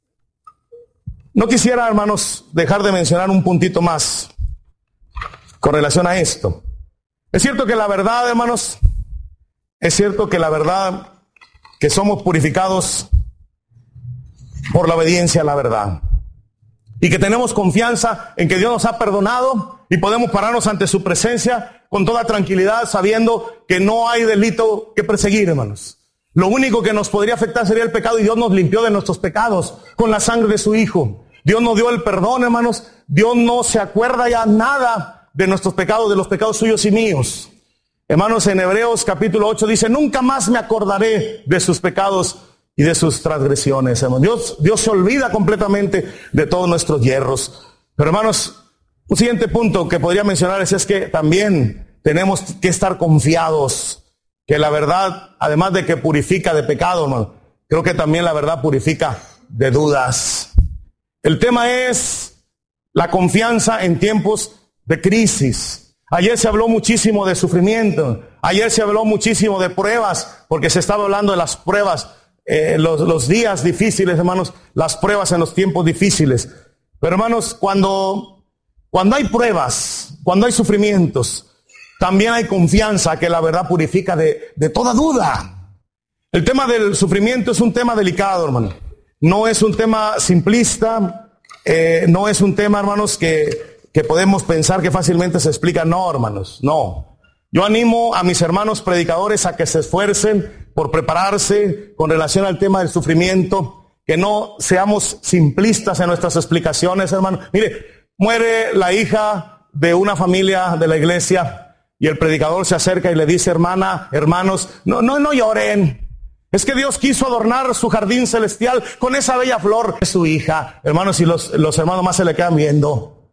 no quisiera, hermanos, dejar de mencionar un puntito más con relación a esto. Es cierto que la verdad, hermanos, es cierto que la verdad que somos purificados por la obediencia a la verdad. Y que tenemos confianza en que Dios nos ha perdonado y podemos pararnos ante su presencia con toda tranquilidad, sabiendo que no hay delito que perseguir, hermanos. Lo único que nos podría afectar sería el pecado y Dios nos limpió de nuestros pecados con la sangre de su Hijo. Dios nos dio el perdón, hermanos. Dios no se acuerda ya nada de nuestros pecados, de los pecados suyos y míos. Hermanos, en Hebreos capítulo ocho dice, nunca más me acordaré de sus pecados y de sus transgresiones, hermanos. Dios, Dios se olvida completamente de todos nuestros yerros. Pero, hermanos, un siguiente punto que podría mencionar es, es que también tenemos que estar confiados que la verdad, además de que purifica de pecado, hermano, creo que también la verdad purifica de dudas. El tema es la confianza en tiempos de crisis. Ayer se habló muchísimo de sufrimiento. Ayer se habló muchísimo de pruebas, porque se estaba hablando de las pruebas, eh, los, los días difíciles, hermanos, las pruebas en los tiempos difíciles. Pero, hermanos, cuando, cuando hay pruebas, cuando hay sufrimientos, también hay confianza que la verdad purifica de, de toda duda. El tema del sufrimiento es un tema delicado, hermano. No es un tema simplista, eh, no es un tema, hermanos, que, que podemos pensar que fácilmente se explica. No, hermanos, no. Yo animo a mis hermanos predicadores a que se esfuercen por prepararse con relación al tema del sufrimiento, que no seamos simplistas en nuestras explicaciones, hermano. Mire, muere la hija de una familia de la iglesia, y el predicador se acerca y le dice, hermana, hermanos, no, no, no lloren. Es que Dios quiso adornar su jardín celestial con esa bella flor de su hija. Hermanos, y los, los hermanos más se le quedan viendo.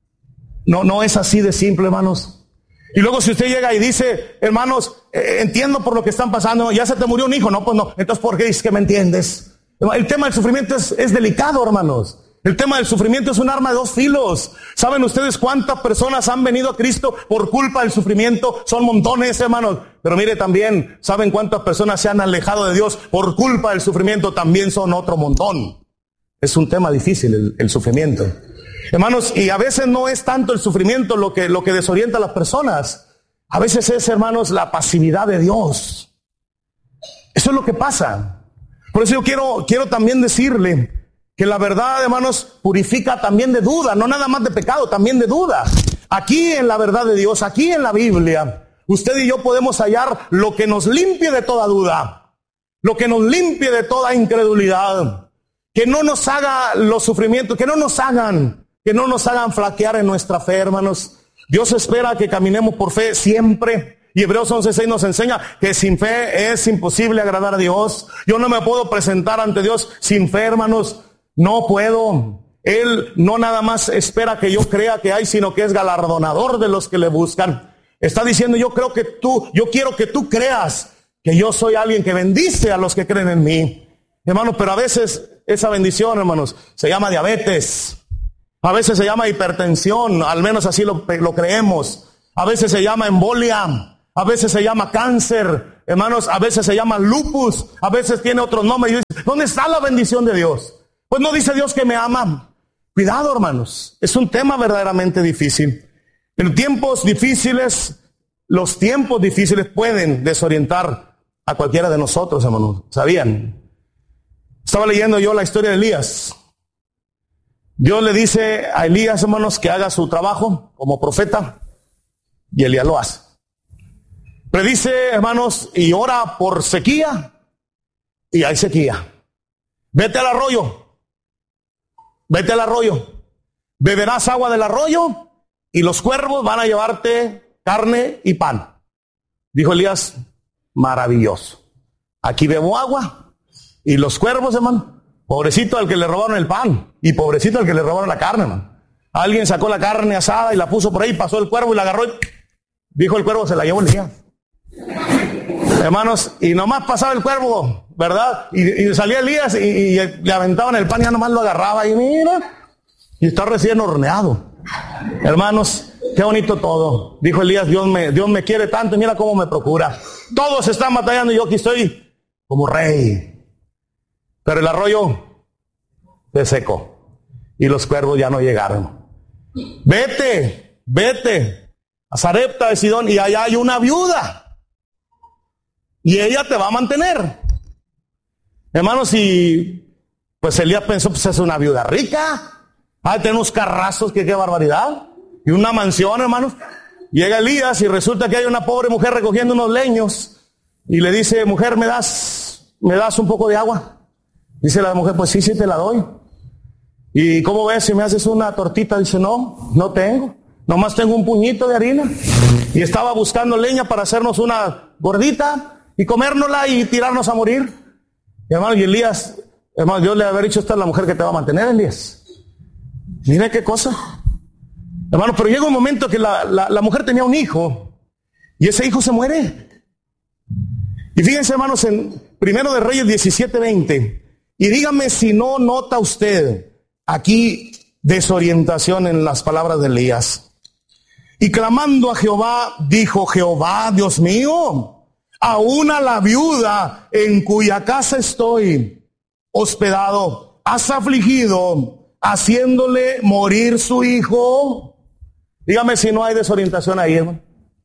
No, no es así de simple, hermanos. Y luego si usted llega y dice, hermanos, eh, entiendo por lo que están pasando, ya se te murió un hijo. No, pues no. Entonces, ¿por qué dices que me entiendes? El tema del sufrimiento es, es delicado, hermanos. El tema del sufrimiento es un arma de dos filos. ¿Saben ustedes cuántas personas han venido a Cristo por culpa del sufrimiento? Son montones, hermanos. Pero mire también, ¿saben cuántas personas se han alejado de Dios por culpa del sufrimiento? También son otro montón. Es un tema difícil el, el sufrimiento. Hermanos, y a veces no es tanto el sufrimiento lo que, lo que desorienta a las personas. A veces es, hermanos, la pasividad de Dios. Eso es lo que pasa. Por eso yo quiero, quiero también decirle que la verdad, hermanos, purifica también de duda, no nada más de pecado, también de duda. Aquí en la verdad de Dios, aquí en la Biblia, usted y yo podemos hallar lo que nos limpie de toda duda, lo que nos limpie de toda incredulidad, que no nos haga los sufrimientos, que no nos hagan, que no nos hagan flaquear en nuestra fe, hermanos. Dios espera que caminemos por fe siempre. Y Hebreos once seis nos enseña que sin fe es imposible agradar a Dios. Yo no me puedo presentar ante Dios sin fe, hermanos. No puedo. Él no nada más espera que yo crea que hay, sino que es galardonador de los que le buscan. Está diciendo, yo creo que tú, yo quiero que tú creas que yo soy alguien que bendice a los que creen en mí. Hermanos, pero a veces esa bendición, hermanos, se llama diabetes. A veces se llama hipertensión, al menos así lo, lo creemos. A veces se llama embolia. A veces se llama cáncer. Hermanos, a veces se llama lupus. A veces tiene otros nombres. Y dice, ¿dónde está la bendición de Dios? Pues no dice Dios que me ama. Cuidado, hermanos. Es un tema verdaderamente difícil. En tiempos difíciles, los tiempos difíciles pueden desorientar a cualquiera de nosotros, hermanos. ¿Sabían? Estaba leyendo yo la historia de Elías. Dios le dice a Elías, hermanos, que haga su trabajo como profeta, y Elías lo hace. Predice, hermanos, y ora por sequía, y hay sequía. Vete al arroyo, vete al arroyo, beberás agua del arroyo, y los cuervos van a llevarte carne y pan. Dijo Elías, maravilloso. Aquí bebo agua, y los cuervos, hermano, pobrecito al que le robaron el pan, y pobrecito al que le robaron la carne, hermano. Alguien sacó la carne asada y la puso por ahí, pasó el cuervo y la agarró, y dijo el cuervo, se la llevó Elías. Hermanos, y nomás pasaba el cuervo, ¿verdad? Y, y salía Elías y, y le aventaban el pan y ya nomás lo agarraba y mira, y está recién horneado. Hermanos, qué bonito todo. Dijo Elías, Dios me, Dios me quiere tanto y mira cómo me procura. Todos están batallando y yo aquí estoy como rey. Pero el arroyo se secó y los cuervos ya no llegaron. Vete, vete a Sarepta de Sidón y allá hay una viuda. Y ella te va a mantener. Hermanos, y pues Elías pensó, pues es una viuda rica. Ah, tiene unos carrazos, que qué barbaridad. Y una mansión, hermanos. Llega Elías y resulta que hay una pobre mujer recogiendo unos leños. Y le dice, mujer, ¿me das, me das un poco de agua? Dice la mujer, pues sí, sí te la doy. ¿Y cómo ves si me haces una tortita? Dice, no, no tengo. Nomás tengo un puñito de harina. Y estaba buscando leña para hacernos una gordita y comérnosla y tirarnos a morir. Y hermano, y Elías, hermano, Dios le había dicho, esta es la mujer que te va a mantener, Elías. Mire qué cosa. Hermano, pero llega un momento que la, la, la mujer tenía un hijo y ese hijo se muere. Y fíjense, hermanos, en Primero de Reyes diecisiete veinte. Y dígame si no nota usted aquí desorientación en las palabras de Elías. Y clamando a Jehová, dijo, Jehová, Dios mío, aún a la viuda en cuya casa estoy hospedado, has afligido, haciéndole morir su hijo. Dígame si no hay desorientación ahí, hermano.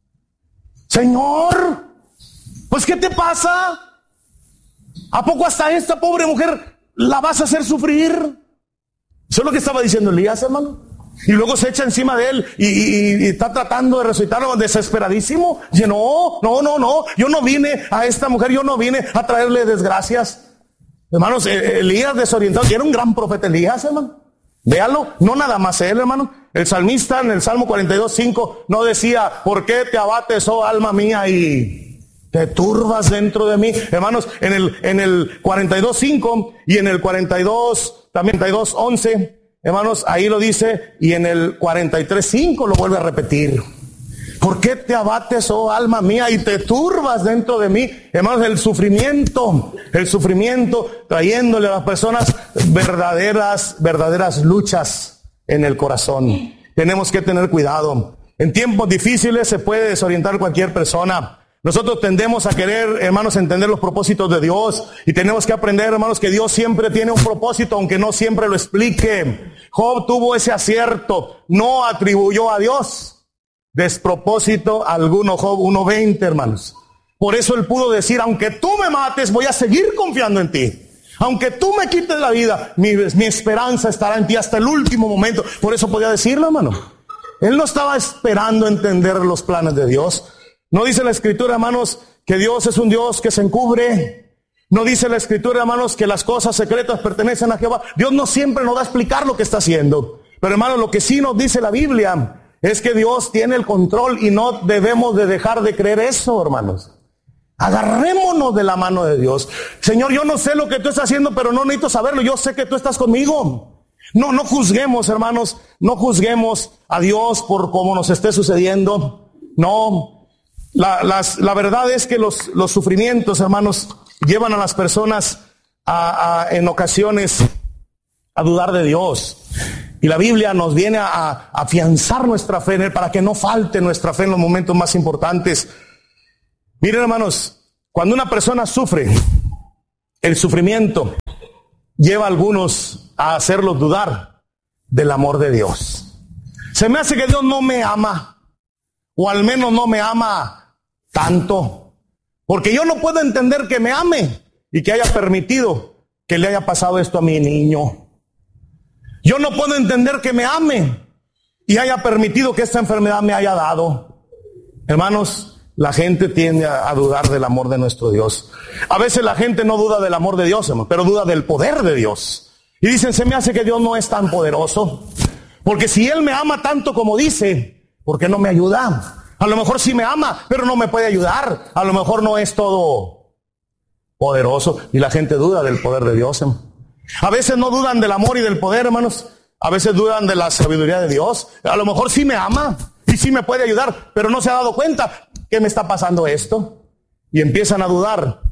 Señor, pues ¿qué te pasa? ¿A poco hasta esta pobre mujer la vas a hacer sufrir? Eso es lo que estaba diciendo Elías, hermano. Y luego se echa encima de él y, y, y está tratando de resucitarlo desesperadísimo. Dice, no, no, no, no. Yo no vine a esta mujer, yo no vine a traerle desgracias. Hermanos, Elías desorientado. Y era un gran profeta Elías, hermano. Véalo, no nada más él, hermano. El salmista en el Salmo cuarenta y dos, cinco no decía, ¿por qué te abates, oh alma mía, y te turbas dentro de mí? Hermanos, en el, en el cuarenta y dos, cinco y en el cuarenta y dos, también cuarenta y dos, once, hermanos, ahí lo dice, y en el cuarenta y tres, cinco lo vuelve a repetir. ¿Por qué te abates, oh alma mía, y te turbas dentro de mí? Hermanos, el sufrimiento, el sufrimiento trayéndole a las personas verdaderas, verdaderas luchas en el corazón. Tenemos que tener cuidado. En tiempos difíciles se puede desorientar cualquier persona. Nosotros tendemos a querer, hermanos, entender los propósitos de Dios. Y tenemos que aprender, hermanos, que Dios siempre tiene un propósito, aunque no siempre lo explique. Job tuvo ese acierto. No atribuyó a Dios despropósito alguno. Job uno veinte, hermanos. Por eso él pudo decir, aunque tú me mates, voy a seguir confiando en ti. Aunque tú me quites la vida, mi, mi esperanza estará en ti hasta el último momento. Por eso podía decirlo, hermano. Él no estaba esperando entender los planes de Dios. No dice la Escritura, hermanos, que Dios es un Dios que se encubre. No dice la Escritura, hermanos, que las cosas secretas pertenecen a Jehová. Dios no siempre nos va a explicar lo que está haciendo. Pero, hermanos, lo que sí nos dice la Biblia es que Dios tiene el control y no debemos de dejar de creer eso, hermanos. Agarrémonos de la mano de Dios. Señor, yo no sé lo que tú estás haciendo, pero no necesito saberlo. Yo sé que tú estás conmigo. No, no juzguemos, hermanos, no juzguemos a Dios por cómo nos esté sucediendo. No, la, las, la verdad es que los, los sufrimientos, hermanos, llevan a las personas a, a, en ocasiones a dudar de Dios. Y la Biblia nos viene a, a afianzar nuestra fe en Él para que no falte nuestra fe en los momentos más importantes. Miren, hermanos, cuando una persona sufre, el sufrimiento lleva a algunos a hacerlos dudar del amor de Dios. Se me hace que Dios no me ama, o al menos no me ama tanto, porque yo no puedo entender que me ame y que haya permitido que le haya pasado esto a mi niño. Yo no puedo entender que me ame y haya permitido que esta enfermedad me haya dado. Hermanos, la gente tiende a, a dudar del amor de nuestro Dios. A veces la gente no duda del amor de Dios, hermano, pero duda del poder de Dios. Y dicen, se me hace que Dios no es tan poderoso. Porque si Él me ama tanto como dice, ¿por qué no me ayuda? A lo mejor sí me ama, pero no me puede ayudar. A lo mejor no es todo poderoso. Y la gente duda del poder de Dios, hermano. A veces no dudan del amor y del poder, hermanos. A veces dudan de la sabiduría de Dios. A lo mejor sí me ama y sí me puede ayudar, pero no se ha dado cuenta que me está pasando esto. Y empiezan a dudar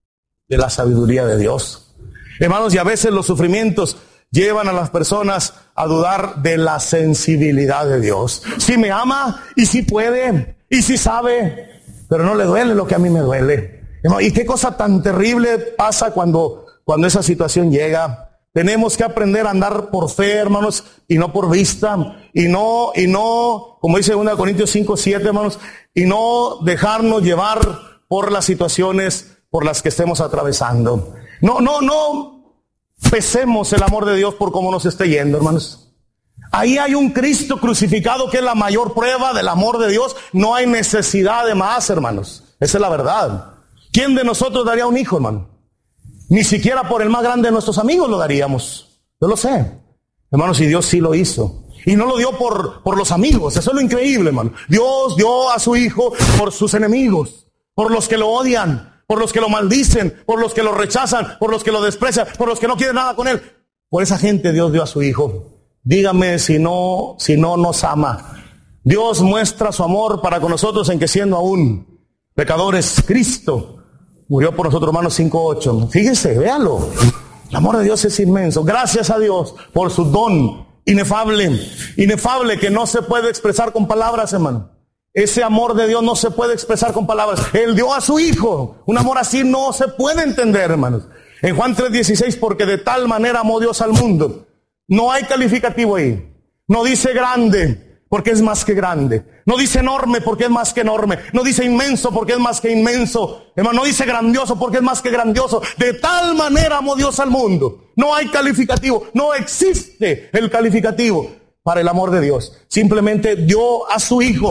de la sabiduría de Dios. Hermanos, y a veces los sufrimientos llevan a las personas a dudar de la sensibilidad de Dios. Sí me ama y sí puede y sí sabe, pero no le duele lo que a mí me duele. Y qué cosa tan terrible pasa cuando... Cuando esa situación llega. Tenemos que aprender a andar por fe, hermanos, y no por vista, y no, y no, como dice segunda Corintios cinco, siete, hermanos, y no dejarnos llevar por las situaciones por las que estemos atravesando. No, no, no pesemos el amor de Dios por cómo nos esté yendo, hermanos. Ahí hay un Cristo crucificado que es la mayor prueba del amor de Dios. No hay necesidad de más, hermanos. Esa es la verdad. ¿Quién de nosotros daría un hijo, hermano? Ni siquiera por el más grande de nuestros amigos lo daríamos. Yo lo sé. Hermanos, y Dios sí lo hizo. Y no lo dio por, por los amigos. Eso es lo increíble, hermano. Dios dio a su hijo por sus enemigos, por los que lo odian, por los que lo maldicen, por los que lo rechazan, por los que lo desprecian, por los que no quieren nada con él. Por esa gente Dios dio a su hijo. Dígame si no, si no nos ama. Dios muestra su amor para con nosotros en que siendo aún pecadores, Cristo murió por nosotros, Romanos cinco ocho. Fíjense, véalo. El amor de Dios es inmenso. Gracias a Dios por su don inefable. Inefable que no se puede expresar con palabras, hermano. Ese amor de Dios no se puede expresar con palabras. Él dio a su hijo. Un amor así no se puede entender, hermanos. En Juan tres dieciséis, porque de tal manera amó Dios al mundo. No hay calificativo ahí. No dice grande, porque es más que grande. No dice enorme, porque es más que enorme. No dice inmenso, porque es más que inmenso. Hermano, no dice grandioso, porque es más que grandioso. De tal manera amó Dios al mundo. No hay calificativo. No existe el calificativo para el amor de Dios. Simplemente dio a su hijo.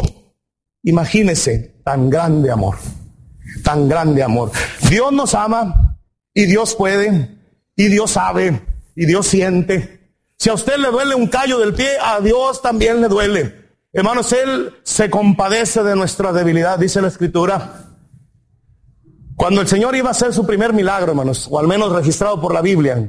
Imagínese, tan grande amor. Tan grande amor. Dios nos ama, y Dios puede, y Dios sabe, y Dios siente. Si a usted le duele un callo del pie, a Dios también le duele. Hermanos, Él se compadece de nuestra debilidad, dice la Escritura. Cuando el Señor iba a hacer su primer milagro, hermanos, o al menos registrado por la Biblia,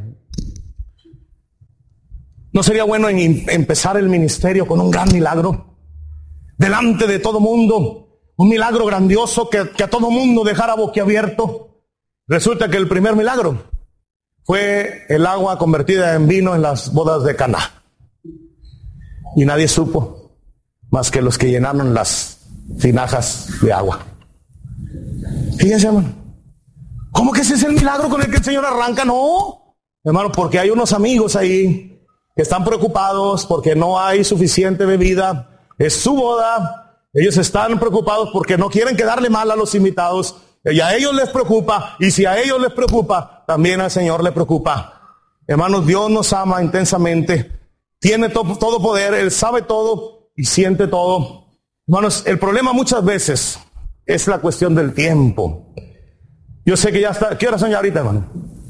¿no sería bueno en empezar el ministerio con un gran milagro? Delante de todo mundo, un milagro grandioso que, que a todo mundo dejara boquiabierto. Resulta que el primer milagro fue el agua convertida en vino en las bodas de Caná. Y nadie supo, más que los que llenaron las tinajas de agua. Fíjense, hermano. ¿Cómo que ese es el milagro con el que el Señor arranca? No, hermano, porque hay unos amigos ahí que están preocupados porque no hay suficiente bebida. Es su boda. Ellos están preocupados porque no quieren quedarle mal a los invitados. Y a ellos les preocupa, y si a ellos les preocupa, también al Señor le preocupa. Hermanos, Dios nos ama intensamente, tiene to- todo poder, Él sabe todo y siente todo. Hermanos, el problema muchas veces es la cuestión del tiempo. Yo sé que ya está, ¿qué hora son ya ahorita, hermano?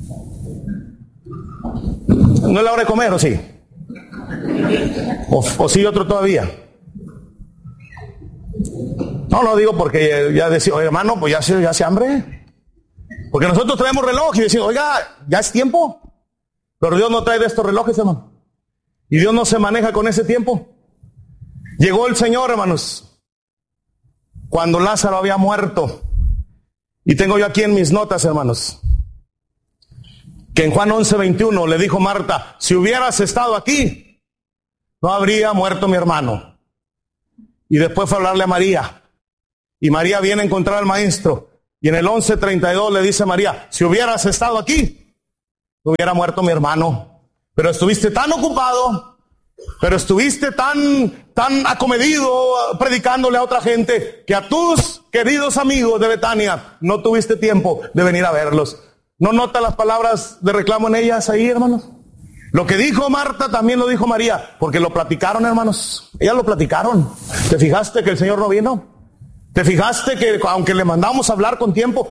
¿No es la hora de comer o sí? ¿O, o sí otro todavía? No, no digo porque ya decía, oye, hermano, pues ya se, ya se hambre. Porque nosotros traemos reloj y decimos, oiga, ya es tiempo. Pero Dios no trae de estos relojes, hermano. Y Dios no se maneja con ese tiempo. Llegó el Señor, hermanos, cuando Lázaro había muerto. Y tengo yo aquí en mis notas, hermanos, que en Juan once veintiuno le dijo Marta, si hubieras estado aquí, no habría muerto mi hermano. Y después fue a hablarle a María. Y María viene a encontrar al maestro. Y en el once treinta y dos le dice María, si hubieras estado aquí, no hubiera muerto mi hermano. Pero estuviste tan ocupado, pero estuviste tan, tan acomedido predicándole a otra gente, que a tus queridos amigos de Betania no tuviste tiempo de venir a verlos. ¿No nota las palabras de reclamo en ellas ahí, hermanos? Lo que dijo Marta también lo dijo María, porque lo platicaron, hermanos. Ellas lo platicaron. ¿Te fijaste que el Señor no vino? ¿Te fijaste que aunque le mandamos a hablar con tiempo,